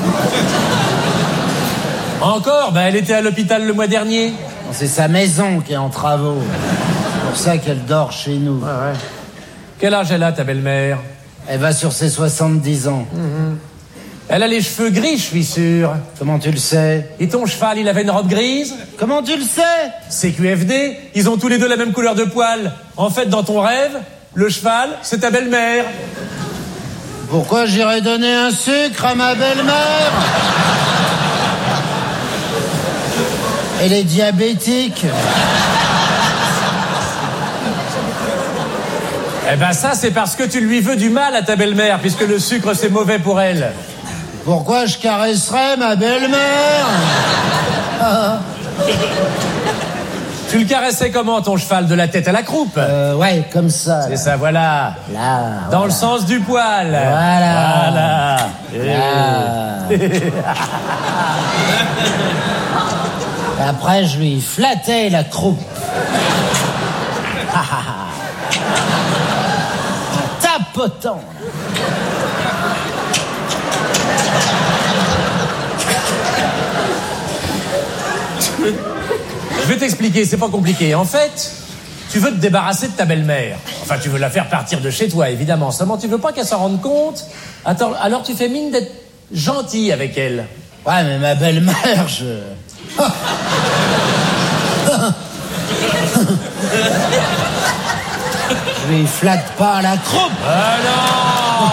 Encore? Ben, elle était à l'hôpital le mois dernier. Non, c'est sa maison qui est en travaux. C'est pour ça qu'elle dort chez nous. Ouais. Quel âge elle a, ta belle-mère? Elle va sur ses 70 ans. Elle a les cheveux gris, je suis sûr. Comment tu le sais? Et ton cheval, il avait une robe grise? Comment tu le sais? CQFD, ils ont tous les deux la même couleur de poil. En fait, dans ton rêve, le cheval, c'est ta belle-mère. Pourquoi j'irais donner un sucre à ma belle-mère? Elle est diabétique. Eh ben ça, c'est parce que tu lui veux du mal à ta belle-mère, puisque le sucre, c'est mauvais pour elle. Pourquoi je caresserais ma belle-mère? Tu le caressais comment, ton cheval? De la tête à la croupe? Ouais, comme ça. C'est ça, voilà. Là. Dans le sens du poil. Voilà. Voilà. Après, je lui flattais la croupe. En tapotant. Je vais t'expliquer, c'est pas compliqué. En fait, tu veux te débarrasser de ta belle-mère. Enfin, tu veux la faire partir de chez toi, évidemment. Seulement, tu veux pas qu'elle s'en rende compte. Attends, alors tu fais mine d'être gentil avec elle. Ouais, mais ma belle-mère, je lui flatte pas la croupe. Ah non!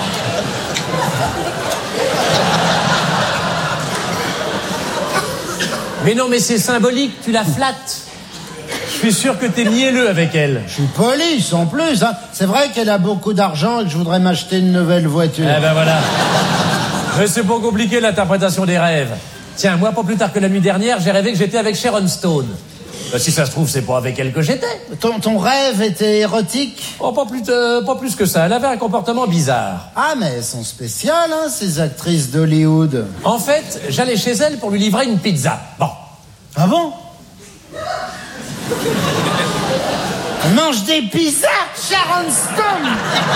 Mais non, mais c'est symbolique, tu la flattes. Je suis sûr que t'es mielleux avec elle. Je suis police en plus, hein. C'est vrai qu'elle a beaucoup d'argent et que je voudrais m'acheter une nouvelle voiture. Eh ben voilà. Mais c'est pas compliqué l'interprétation des rêves. Tiens, moi, pas plus tard que la nuit dernière, j'ai rêvé que j'étais avec Sharon Stone. Ben, si ça se trouve, c'est pas avec elle que j'étais. Ton rêve était érotique? Oh, pas plus que ça. Elle avait un comportement bizarre. Ah, mais elles sont spéciales, hein, ces actrices d'Hollywood. En fait, j'allais chez elle pour lui livrer une pizza. Bon. Ah bon? On mange des pizzas, Sharon Stone.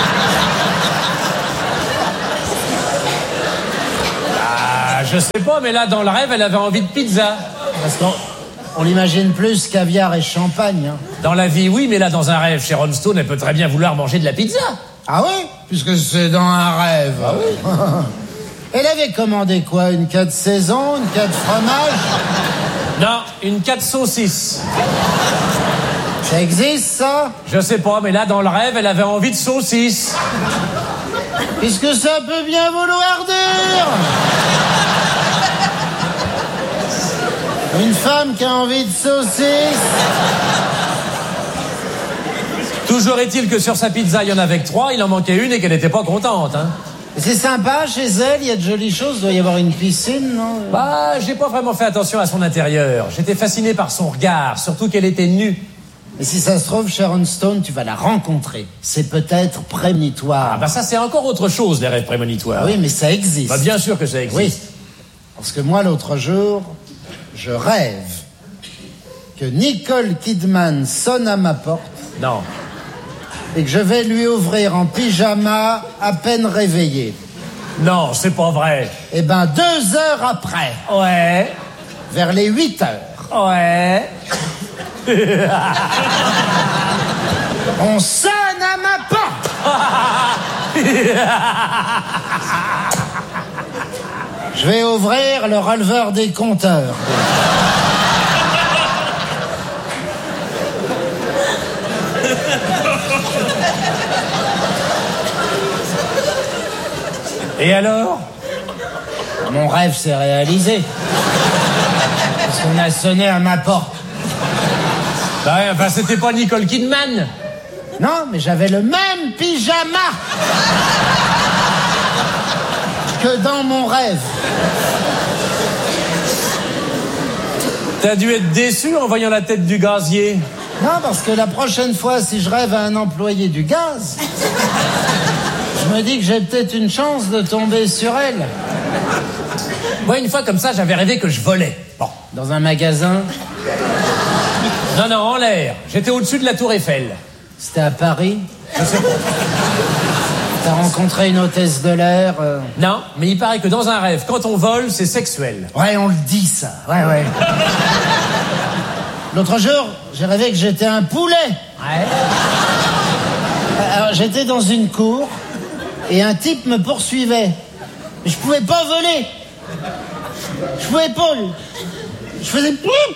Ah, je sais pas, mais là, dans le rêve, elle avait envie de pizza. Parce qu'on l'imagine plus caviar et champagne. Hein. Dans la vie, oui, mais là, dans un rêve, Sharon Stone, elle peut très bien vouloir manger de la pizza. Ah oui? Puisque c'est dans un rêve. Ah oui. Elle avait commandé quoi? Une 4 saisons? Une 4 fromage? Non, une 4 saucisses. Ça existe, ça? Je sais pas, mais là, dans le rêve, elle avait envie de saucisses. Qu'est-ce que ça peut bien vouloir dire? Une femme qui a envie de saucisses? Toujours est-il que sur sa pizza, il y en avait que 3, il en manquait une et qu'elle n'était pas contente, hein. C'est sympa chez elle, il y a de jolies choses, il doit y avoir une piscine, non? Bah, j'ai pas vraiment fait attention à son intérieur. J'étais fasciné par son regard, surtout qu'elle était nue. Et si ça se trouve, Sharon Stone, tu vas la rencontrer. C'est peut-être prémonitoire. Ah bah ça, c'est encore autre chose, les rêves prémonitoires. Ah oui, mais ça existe. Bah bien sûr que ça existe. Oui, parce que moi, l'autre jour, je rêve que Nicole Kidman sonne à ma porte. Non. Et que je vais lui ouvrir en pyjama à peine réveillé. Non, c'est pas vrai. Eh ben, 2 heures après. Ouais. Vers les 8 heures. Ouais. On sonne à ma porte. Je vais ouvrir le releveur des compteurs. Et alors? Mon rêve s'est réalisé. Parce qu'on a sonné à ma porte. Bah, enfin, c'était pas Nicole Kidman. Non, mais j'avais le même pyjama que dans mon rêve. T'as dû être déçu en voyant la tête du gazier. Non, parce que la prochaine fois, si je rêve à un employé du gaz, je me dis que j'ai peut-être une chance de tomber sur elle. Moi, une fois comme ça, j'avais rêvé que je volais. Bon. Dans un magasin? Non, non, en l'air. J'étais au-dessus de la tour Eiffel. C'était à Paris? Je sais pas. T'as rencontré une hôtesse de l'air? Non, mais il paraît que dans un rêve, quand on vole, c'est sexuel. Ouais, on le dit, ça. Ouais, ouais. L'autre jour, j'ai rêvé que j'étais un poulet. Ouais. Alors, j'étais dans une cour et un type me poursuivait. Mais je pouvais pas voler. Je pouvais pas. Je faisais...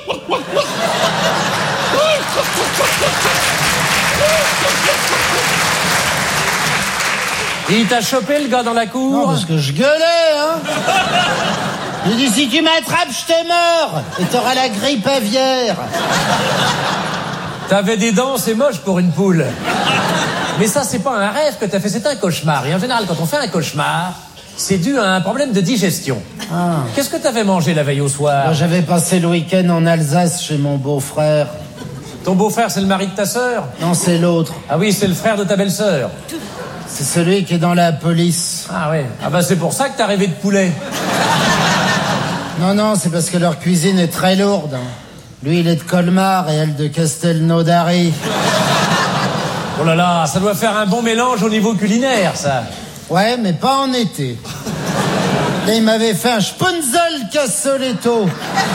Et il t'a chopé, le gars, dans la cour? Non, parce que je gueulais, hein. J'ai dit, si tu m'attrapes, je t'ai mort. Et t'auras la grippe aviaire. T'avais des dents, c'est moche pour une poule. Mais ça, c'est pas un rêve que t'as fait, c'est un cauchemar. Et en général, quand on fait un cauchemar, c'est dû à un problème de digestion. Ah. Qu'est-ce que t'avais mangé la veille au soir? Moi, j'avais passé le week-end en Alsace chez mon beau-frère. Ton beau-frère, c'est le mari de ta sœur? Non, c'est l'autre. Ah oui, c'est le frère de ta belle-sœur. C'est celui qui est dans la police. Ah ouais. Ah bah c'est pour ça que t'as rêvé de poulet. Non, non, c'est parce que leur cuisine est très lourde. Hein. Lui, il est de Colmar et elle de Castelnaudary. Oh là là, ça doit faire un bon mélange au niveau culinaire, ça. Ouais, mais pas en été. Là, il m'avait fait un Spunzel Cassoletto.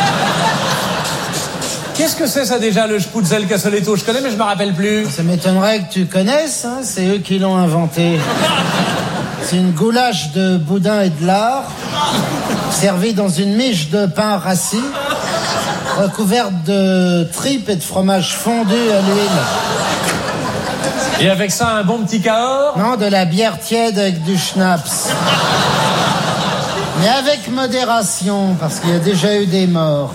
Qu'est-ce que c'est ça déjà, le Spunzel Cassoletto? Je connais, mais je me rappelle plus. Ça m'étonnerait que tu connaisses, hein, c'est eux qui l'ont inventé. C'est une goulache de boudin et de lard, servie dans une miche de pain rassis, recouverte de tripes et de fromage fondu à l'huile. Et avec ça, un bon petit Cahors? Non, de la bière tiède avec du schnapps. Mais avec modération, parce qu'il y a déjà eu des morts.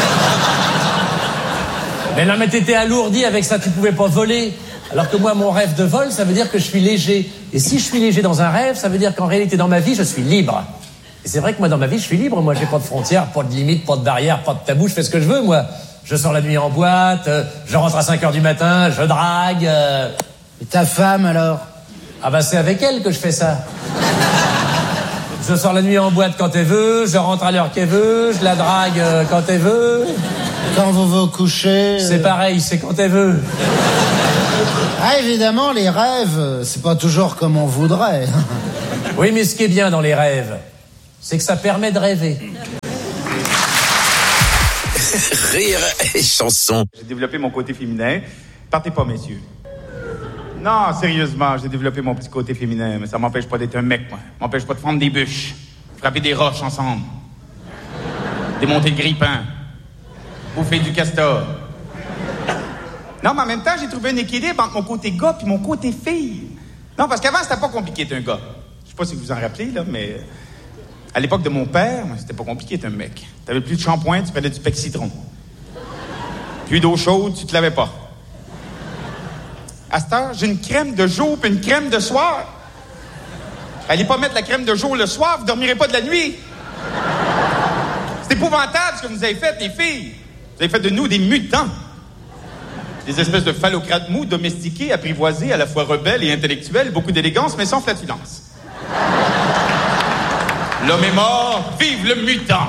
Mais non, mais t'étais alourdi avec ça, tu pouvais pas voler. Alors que moi, mon rêve de vol, ça veut dire que je suis léger. Et si je suis léger dans un rêve, ça veut dire qu'en réalité, dans ma vie, je suis libre. Et c'est vrai que moi, dans ma vie, je suis libre. Moi, j'ai pas de frontières, pas de limites, pas de barrières, pas de tabou. Je fais ce que je veux, moi. Je sors la nuit en boîte, je rentre à 5h du matin, je drague. Et ta femme, alors? Ah bah, c'est avec elle que je fais ça. Je sors la nuit en boîte quand elle veut, je rentre à l'heure qu'elle veut, je la drague quand elle veut. Quand vous vous couchez... C'est pareil, c'est quand elle veut. Ah, évidemment, les rêves, c'est pas toujours comme on voudrait. Oui, mais ce qui est bien dans les rêves, c'est que ça permet de rêver. Rire et chanson. J'ai développé mon côté féminin. Partez pas, messieurs. Non, sérieusement, j'ai développé mon petit côté féminin, mais ça m'empêche pas d'être un mec, moi. M'empêche pas de prendre des bûches, frapper des roches ensemble, démonter le grippin, bouffer du castor. Non, mais en même temps, j'ai trouvé un équilibre entre mon côté gars et mon côté fille. Non, parce qu'avant, c'était pas compliqué d'être un gars. Je sais pas si vous vous en rappelez, là, mais... À l'époque de mon père, c'était pas compliqué d'être un mec. T'avais plus de shampoing, tu prenais du pec citron. Plus d'eau chaude, tu te lavais pas. À cette heure, j'ai une crème de jour puis une crème de soir. Allez pas mettre la crème de jour le soir, vous dormirez pas de la nuit. C'est épouvantable ce que vous avez fait, les filles. Vous avez fait de nous des mutants. Des espèces de phallocrates mous, domestiqués, apprivoisés, à la fois rebelles et intellectuels, beaucoup d'élégance, mais sans flatulence. L'homme est mort, vive le mutant!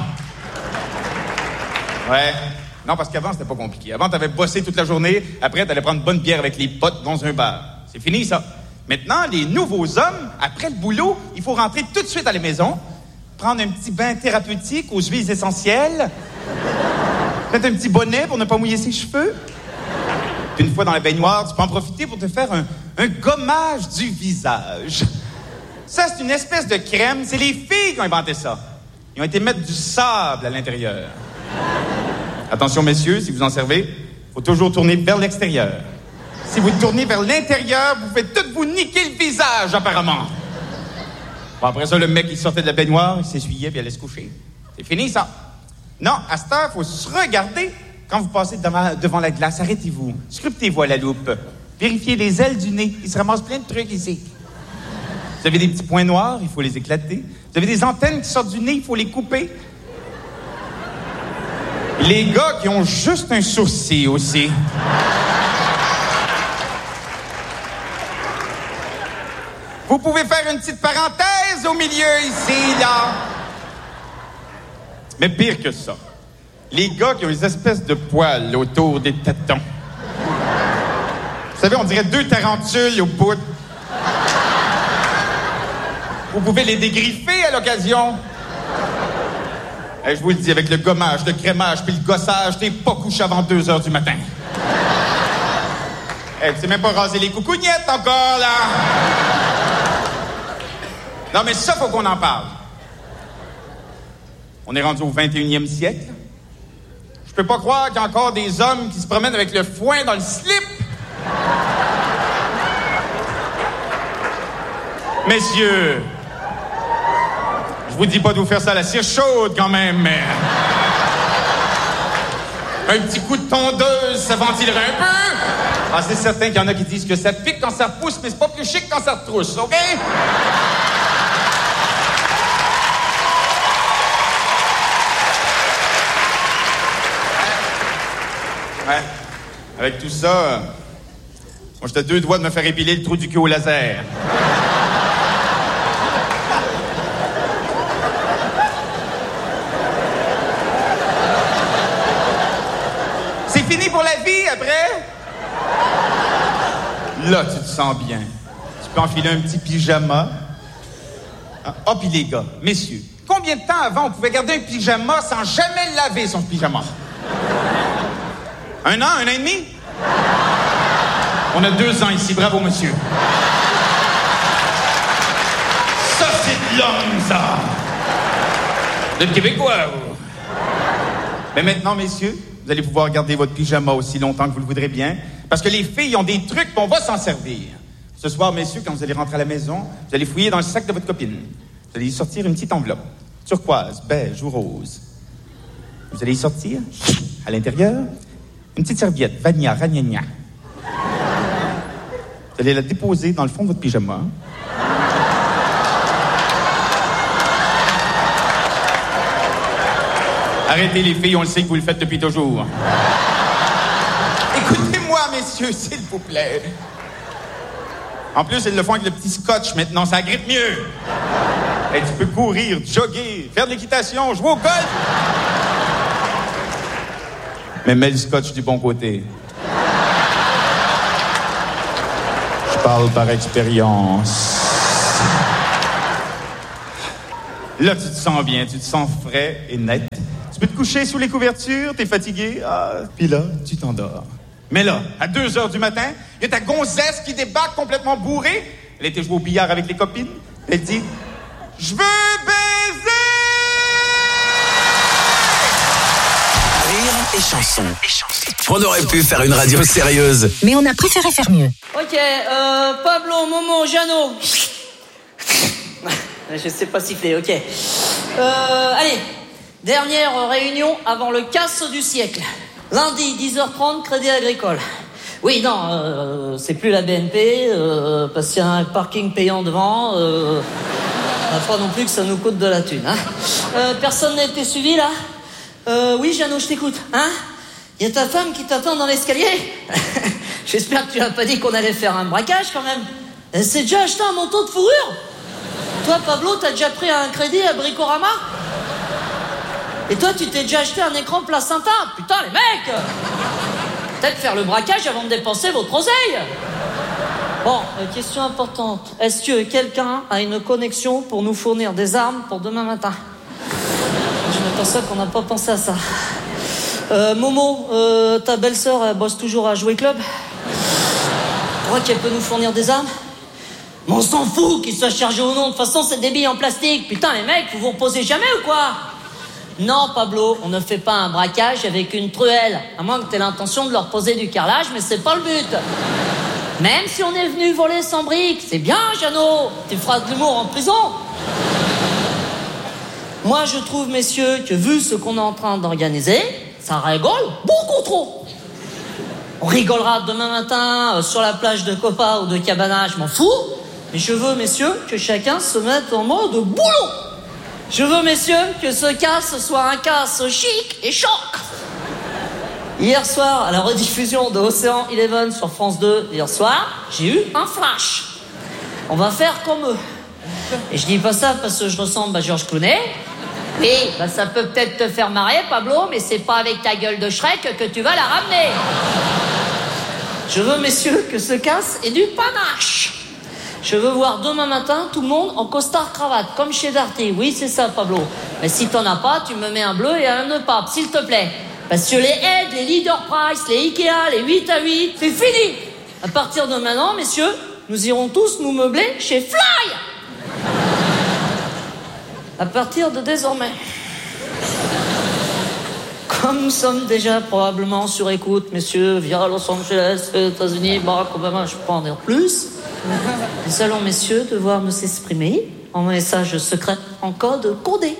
Ouais. Non, parce qu'avant, c'était pas compliqué. Avant, t'avais bossé toute la journée, après, t'allais prendre une bonne bière avec les potes dans un bar. C'est fini, ça. Maintenant, les nouveaux hommes, après le boulot, il faut rentrer tout de suite à la maison, prendre un petit bain thérapeutique aux huiles essentielles, mettre un petit bonnet pour ne pas mouiller ses cheveux. Puis une fois dans la baignoire, tu peux en profiter pour te faire un gommage du visage. Ça, c'est une espèce de crème. C'est les filles qui ont inventé ça. Ils ont été mettre du sable à l'intérieur. Attention, messieurs, si vous en servez, il faut toujours tourner vers l'extérieur. Si vous tournez vers l'intérieur, vous faites tout vous niquer le visage, apparemment. Bon, après ça, le mec, il sortait de la baignoire, il s'essuyait, puis il allait se coucher. C'est fini, ça. Non, à cette heure, il faut se regarder. Quand vous passez devant la glace, arrêtez-vous. Scrutez-vous à la loupe. Vérifiez les ailes du nez. Il se ramasse plein de trucs ici. Vous avez des petits points noirs, il faut les éclater. Vous avez des antennes qui sortent du nez, il faut les couper. Les gars qui ont juste un sourcil aussi. Vous pouvez faire une petite parenthèse au milieu ici, là. Mais pire que ça, les gars qui ont des espèces de poils autour des tétons. Vous savez, on dirait 2 tarentules au bout. Vous pouvez les dégriffer à l'occasion. Et je vous le dis, avec le gommage, le crémage puis le gossage, t'es pas couché avant 2 heures du matin. Tu sais même pas raser les coucougnettes encore, là. Non, mais ça, faut qu'on en parle. On est rendu au 21e siècle. Je peux pas croire qu'il y a encore des hommes qui se promènent avec le foin dans le slip. Messieurs, je vous dis pas de vous faire ça à la cire chaude, quand même, mais... Un petit coup de tondeuse, ça ventilerait un peu. Ah, c'est certain qu'il y en a qui disent que ça pique quand ça pousse, mais c'est pas plus chic quand ça retrousse, OK? Ouais. Avec tout ça, moi, j'étais à 2 doigts de me faire épiler le trou du cul au laser. C'est fini pour la vie, après? Là, tu te sens bien. Tu peux enfiler un petit pyjama. Ah, puis les gars, messieurs, combien de temps avant on pouvait garder un pyjama sans jamais laver son pyjama? 1 an, 1 an et demi? On a 2 ans ici, bravo, monsieur. Ça, c'est de l'homme, ça! De Québécois, vous. Mais maintenant, messieurs, vous allez pouvoir garder votre pyjama aussi longtemps que vous le voudrez bien, parce que les filles ont des trucs, on va s'en servir. Ce soir, messieurs, quand vous allez rentrer à la maison, vous allez fouiller dans le sac de votre copine. Vous allez y sortir une petite enveloppe, turquoise, beige ou rose. Vous allez y sortir, à l'intérieur, une petite serviette, vanilla, ragnagna. Vous allez la déposer dans le fond de votre pyjama. Arrêtez les filles, on le sait que vous le faites depuis toujours. Écoutez-moi, messieurs, s'il vous plaît. En plus, ils le font avec le petit scotch maintenant, ça agrippe mieux. Et tu peux courir, jogger, faire de l'équitation, jouer au golf. Mais mets le scotch du bon côté. parle par expérience. Là, tu te sens bien, tu te sens frais et net. Tu peux te coucher sous les couvertures, t'es fatigué, puis là, tu t'endors. Mais là, à 2h du matin, il y a ta gonzesse qui débarque complètement bourrée. Elle était jouée au billard avec les copines. Elle dit « Je veux baiser! » Rire et chanson. On aurait pu faire une radio sérieuse. Mais on a préféré faire mieux. Ok, Pablo, Momo, Jeannot. Je sais pas siffler, ok. Allez, dernière réunion avant le casse du siècle. Lundi, 10h30, Crédit Agricole. Oui, non, c'est plus la BNP, parce qu'il y a un parking payant devant. On n'a pas non plus que ça nous coûte de la thune. Hein. Personne n'a été suivi, là? Oui, Jeannot, je t'écoute. Hein? Il y a ta femme qui t'attend dans l'escalier? J'espère que tu n'as pas dit qu'on allait faire un braquage, quand même. Elle s'est déjà acheté un manteau de fourrure? Toi, Pablo, t'as déjà pris un crédit à Bricorama? Et toi, tu t'es déjà acheté un écran placenta? Putain, les mecs! Peut-être faire le braquage avant de dépenser votre oseille. Bon, question importante. Est-ce que quelqu'un a une connexion pour nous fournir des armes pour demain matin? Je m'aperçois qu'on n'a pas pensé à ça. Momo, ta belle-sœur, elle bosse toujours à Jouer Club? Tu crois qu'elle peut nous fournir des armes? Mais on s'en fout qu'il soit chargé ou non. De toute façon, c'est des billes en plastique. Putain, les mecs, vous vous reposez jamais ou quoi? Non, Pablo, on ne fait pas un braquage avec une truelle. À moins que t'aies l'intention de leur poser du carrelage, mais c'est pas le but. Même si on est venu voler sans briques, c'est bien, Jeannot. Tu feras de l'humour en prison. Moi, je trouve, messieurs, que vu ce qu'on est en train d'organiser, ça rigole beaucoup trop. On rigolera demain matin sur la plage de Copa ou de Cabana, je m'en fous. Mais je veux, messieurs, que chacun se mette en mode boulot. Je veux, messieurs, que ce casse soit un casse chic et choc. Hier soir, à la rediffusion de Océan Eleven sur France 2, hier soir, j'ai eu un flash. On va faire comme eux. Et je dis pas ça parce que je ressemble à Georges Clooney. Oui, bah ça peut peut-être te faire marrer, Pablo, mais c'est pas avec ta gueule de Shrek que tu vas la ramener. Je veux, messieurs, que ce casse ait du panache. Je veux voir demain matin tout le monde en costard-cravate, comme chez Darty. Oui, c'est ça, Pablo. Mais si t'en as pas, tu me mets un bleu et un nœud pape, s'il te plaît. Parce que les aides, les Leader Price, les Ikea, les 8-8, c'est fini. À partir de maintenant, messieurs, nous irons tous nous meubler chez Fly. À partir de désormais. Comme nous sommes déjà probablement sur écoute, messieurs, via Los Angeles, États-Unis, Barack Obama, je peux pas en dire plus. Nous allons, messieurs, devoir nous exprimer en message secret en code codé.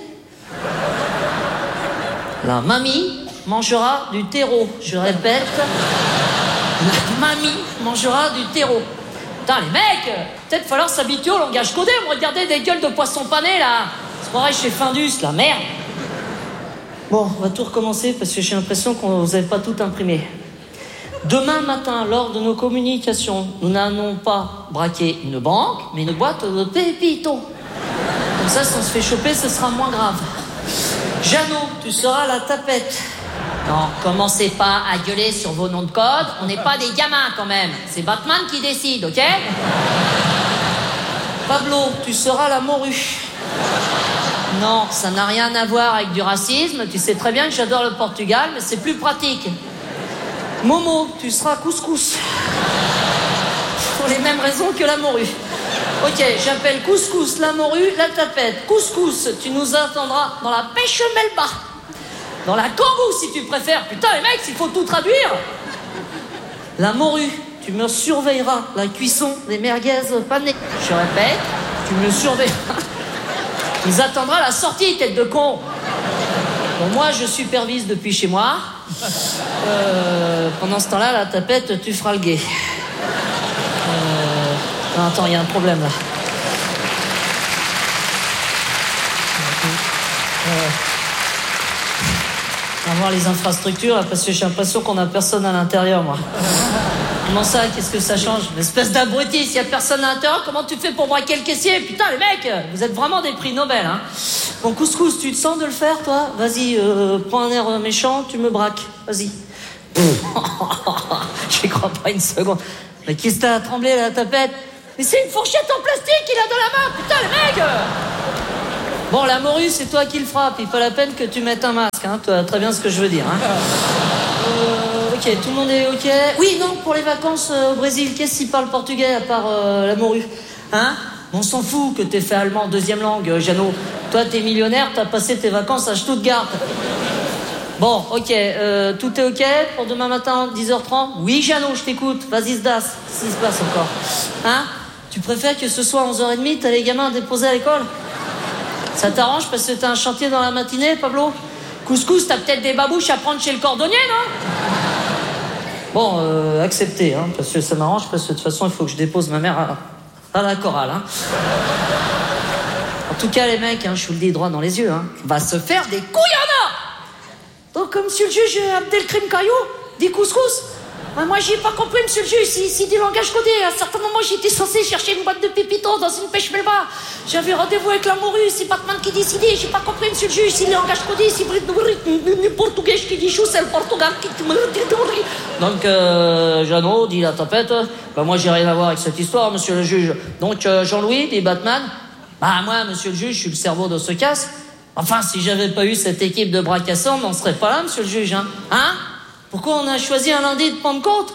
La mamie mangera du terreau. Je répète, la mamie mangera du terreau. Putain, les mecs, peut-être falloir s'habituer au langage codé. Regardez des gueules de poissons panés, là. C'est pareil chez Findus, la merde. Bon, on va tout recommencer parce que j'ai l'impression qu'on vous avait pas tout imprimé. Demain matin, lors de nos communications, nous n'allons pas braquer une banque, mais une boîte de pépitos. Comme ça, si on se fait choper, ce sera moins grave. Jeannot, tu seras la tapette. Non, commencez pas à gueuler sur vos noms de code. On n'est pas des gamins, quand même. C'est Batman qui décide, ok? Pablo, tu seras la morue. Non, ça n'a rien à voir avec du racisme. Tu sais très bien que j'adore le Portugal, mais c'est plus pratique. Momo, tu seras couscous. Pour les mêmes raisons que la morue. Ok, j'appelle couscous la morue, la tapette. Couscous, tu nous attendras dans la pêche melba. Dans la kangou, si tu préfères. Putain, les mecs, il faut tout traduire. La morue, tu me surveilleras la cuisson des merguez panées. Je répète, tu me surveilleras. Tu nous attendras à la sortie, tête de con. Bon, moi, je supervise depuis chez moi. Pendant ce temps-là, la tapette, tu feras le guet. Non, attends, il y a un problème, là. On va voir les infrastructures, là, parce que j'ai l'impression qu'on a personne à l'intérieur, moi. Comment ça, qu'est-ce que ça change? Une espèce d'abruti, s'il y a personne à l'intérieur, comment tu fais pour braquer le caissier? Putain, les mecs, vous êtes vraiment des prix Nobel, hein. Bon, couscous, tu te sens de le faire, toi? Vas-y, prends un air méchant, tu me braques. Vas-y. J'y crois pas une seconde. Mais qu'est-ce que t'as à trembler, la tapette? Mais c'est une fourchette en plastique qu'il a dans la main, putain, le mec! Bon, la morue, c'est toi qui le frappe. Il pas la peine que tu mettes un masque, hein. Tu vois très bien ce que je veux dire, hein. Ok, tout le monde est ok? Oui, non, pour les vacances au Brésil, qu'est-ce qui parle portugais à part la morue? Hein? On s'en fout que t'aies fait allemand deuxième langue, Jeannot. Toi, t'es millionnaire, t'as passé tes vacances à Stuttgart. Bon, ok, tout est ok pour demain matin, 10h30? Oui, Jeannot, je t'écoute. Vas-y, Sdas, qu'est-ce qui se passe encore? Hein? Tu préfères que ce soit 11h30, t'as les gamins à déposer à l'école? Ça t'arrange parce que t'as un chantier dans la matinée, Pablo? Couscous, t'as peut-être des babouches à prendre chez le cordonnier, non? Bon, accepté, hein, parce que ça m'arrange, parce que de toute façon, il faut que je dépose ma mère à la chorale, hein. En tout cas, les mecs, hein, je vous le dis droit dans les yeux, hein, va se faire des couilles en or. Donc, monsieur le juge Abdelkrim Caillou, dit couscous. Moi, j'ai pas compris, monsieur le juge, c'est des langages codés. À un certain moment, j'étais censé chercher une boîte de pépitos dans une pêche melba. J'avais rendez-vous avec la morue, c'est Batman qui décidait. J'ai pas compris, monsieur le juge, c'est les langages codés, c'est le portugais qui dit chou, c'est le Portugal qui... Donc, Jeannot, dit la tapette, bah moi, j'ai rien à voir avec cette histoire, monsieur le juge. Donc, Jean-Louis, dit Batman, bah moi, monsieur le juge, je suis le cerveau de ce casse. Enfin, si j'avais pas eu cette équipe de bras cassants, on n'en serait pas là, monsieur le juge, hein? Hein? Pourquoi on a choisi un lundi de Pentecôte?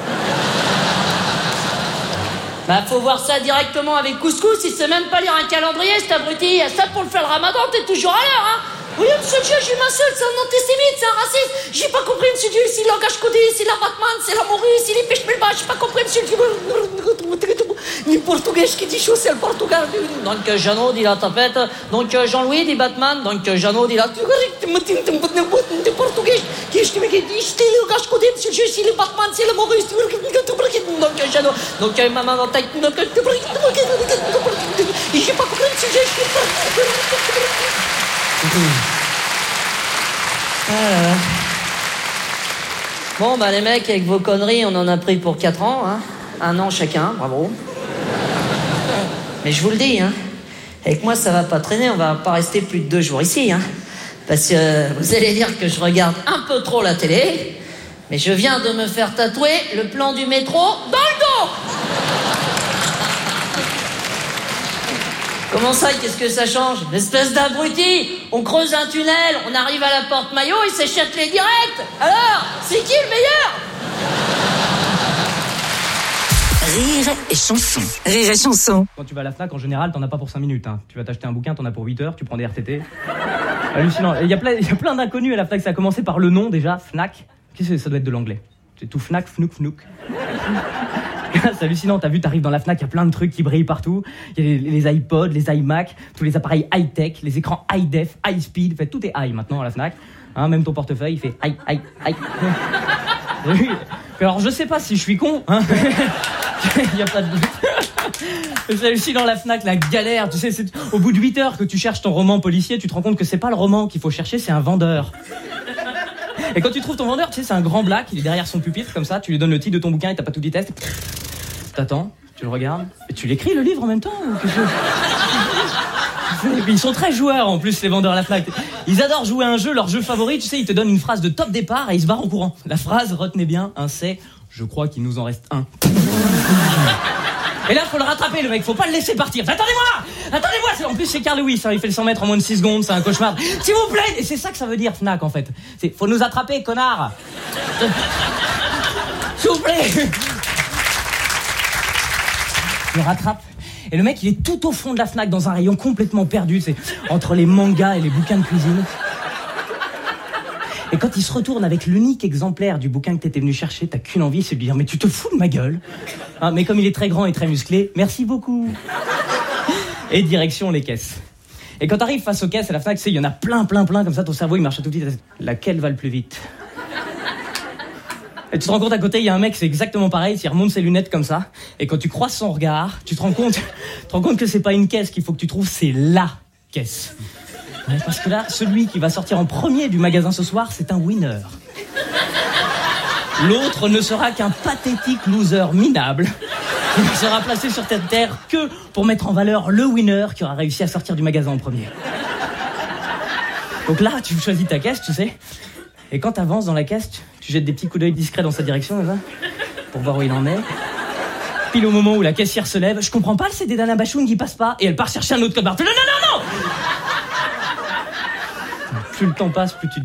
Bah, faut voir ça directement avec Couscous, il sait même pas lire un calendrier, cet abruti. Ça, pour le faire le ramadan, t'es toujours à l'heure, hein? Oui, monsieur le juge, je suis seul, c'est un antisémite, c'est un raciste. J'ai pas compris, monsieur le juge, c'est le langage codé, c'est la Batman, c'est la morue, c'est les pêches melba, j'ai pas compris, monsieur le juge. Ni portugais qui dit chaud, c'est le Portugal. Donc, Jeannot dit la tapette. Donc, Jean-Louis dit Batman. Donc, Jeannot dit la portugais qui dit c'est le langage codé, monsieur le juge, c'est le Batman, c'est la morue. Donc, Jeannot. Donc, maman dans ta tête. J'ai pas compris, monsieur le juge. Bon, bah, les mecs, avec vos conneries, on en a pris pour 4 ans, hein. 1 an chacun, bravo. Mais je vous le dis, hein, avec moi, ça va pas traîner, on va pas rester plus de 2 jours ici, hein. Parce que vous allez dire que je regarde un peu trop la télé, mais je viens de me faire tatouer le plan du métro dans le dos. Comment ça, qu'est-ce que ça change? L'espèce d'abruti, on creuse un tunnel, on arrive à la porte Maillot, il s'échappe les directs. Alors, c'est qui le meilleur? Rire et chanson. Rire et chanson. Quand tu vas à la Fnac, en général, t'en as pas pour 5 minutes. Hein. Tu vas t'acheter un bouquin, t'en as pour 8 heures, tu prends des RTT. Hallucinant. Il y a plein d'inconnus à la Fnac. Ça a commencé par le nom déjà, Fnac. Qu'est-ce que ça doit être de l'anglais? C'est tout Fnac, Fnouk, Fnouk. C'est hallucinant, t'as vu, t'arrives dans la Fnac, il y a plein de trucs qui brillent partout. Il y a les iPods, les iMac, tous les appareils high-tech, les écrans high-def, high-speed. En fait, tout est high maintenant à la Fnac. Hein, même ton portefeuille, il fait high. Alors, je sais pas si je suis con, hein. Il y a pas de doute. C'est hallucinant la Fnac, la galère. Tu sais, c'est au bout de 8 heures que tu cherches ton roman policier, tu te rends compte que c'est pas le roman qu'il faut chercher, c'est un vendeur. Et quand tu trouves ton vendeur, tu sais, c'est un grand black, il est derrière son pupitre, comme ça, tu lui donnes le titre de ton bouquin et t'as pas tout dit test. T'attends, tu le regardes, et tu l'écris le livre en même temps ou quelque chose. Et puis ils sont très joueurs en plus, les vendeurs à la Fnac. Ils adorent jouer à un jeu, leur jeu favori, tu sais, ils te donnent une phrase de top départ et ils se barrent en courant. La phrase, retenez bien, c'est « Je crois qu'il nous en reste un ». Et là, faut le rattraper, le mec, faut pas le laisser partir. Attendez-moi. En plus, c'est Carl Lewis, hein, il fait le 100 mètres en moins de 6 secondes, c'est un cauchemar. S'il vous plaît. Et c'est ça que ça veut dire, Fnac, en fait. C'est, faut nous attraper, connard. S'il vous plaît. Je le rattrape. Et le mec, il est tout au fond de la Fnac, dans un rayon complètement perdu, c'est entre les mangas et les bouquins de cuisine. Et quand il se retourne avec l'unique exemplaire du bouquin que t'étais venu chercher, t'as qu'une envie, c'est de lui dire « Mais tu te fous de ma gueule !» Hein, mais comme il est très grand et très musclé, merci beaucoup. Et direction les caisses. Et quand t'arrives face aux caisses à la Fnac, tu sais, il y en a plein, comme ça, ton cerveau, il marche à tout petit. Laquelle va le plus vite? Et tu te rends compte à côté, il y a un mec, c'est exactement pareil, il remonte ses lunettes comme ça. Et quand tu croises son regard, tu te rends compte que c'est pas une caisse qu'il faut que tu trouves, c'est LA caisse. Ouais, parce que là, celui qui va sortir en premier du magasin ce soir, c'est un winner. L'autre ne sera qu'un pathétique loser minable qui ne sera placé sur cette terre que pour mettre en valeur le winner qui aura réussi à sortir du magasin en premier. Donc là, tu choisis ta caisse, tu sais. Et quand t'avances dans la caisse, tu jettes des petits coups d'œil discrets dans sa direction, là, pour voir où il en est. Pile au moment où la caissière se lève, je comprends pas le CD d'Alain Bachung qui passe pas, et elle part chercher un autre code barre. Non, non, non, non. Plus le temps passe, plus tu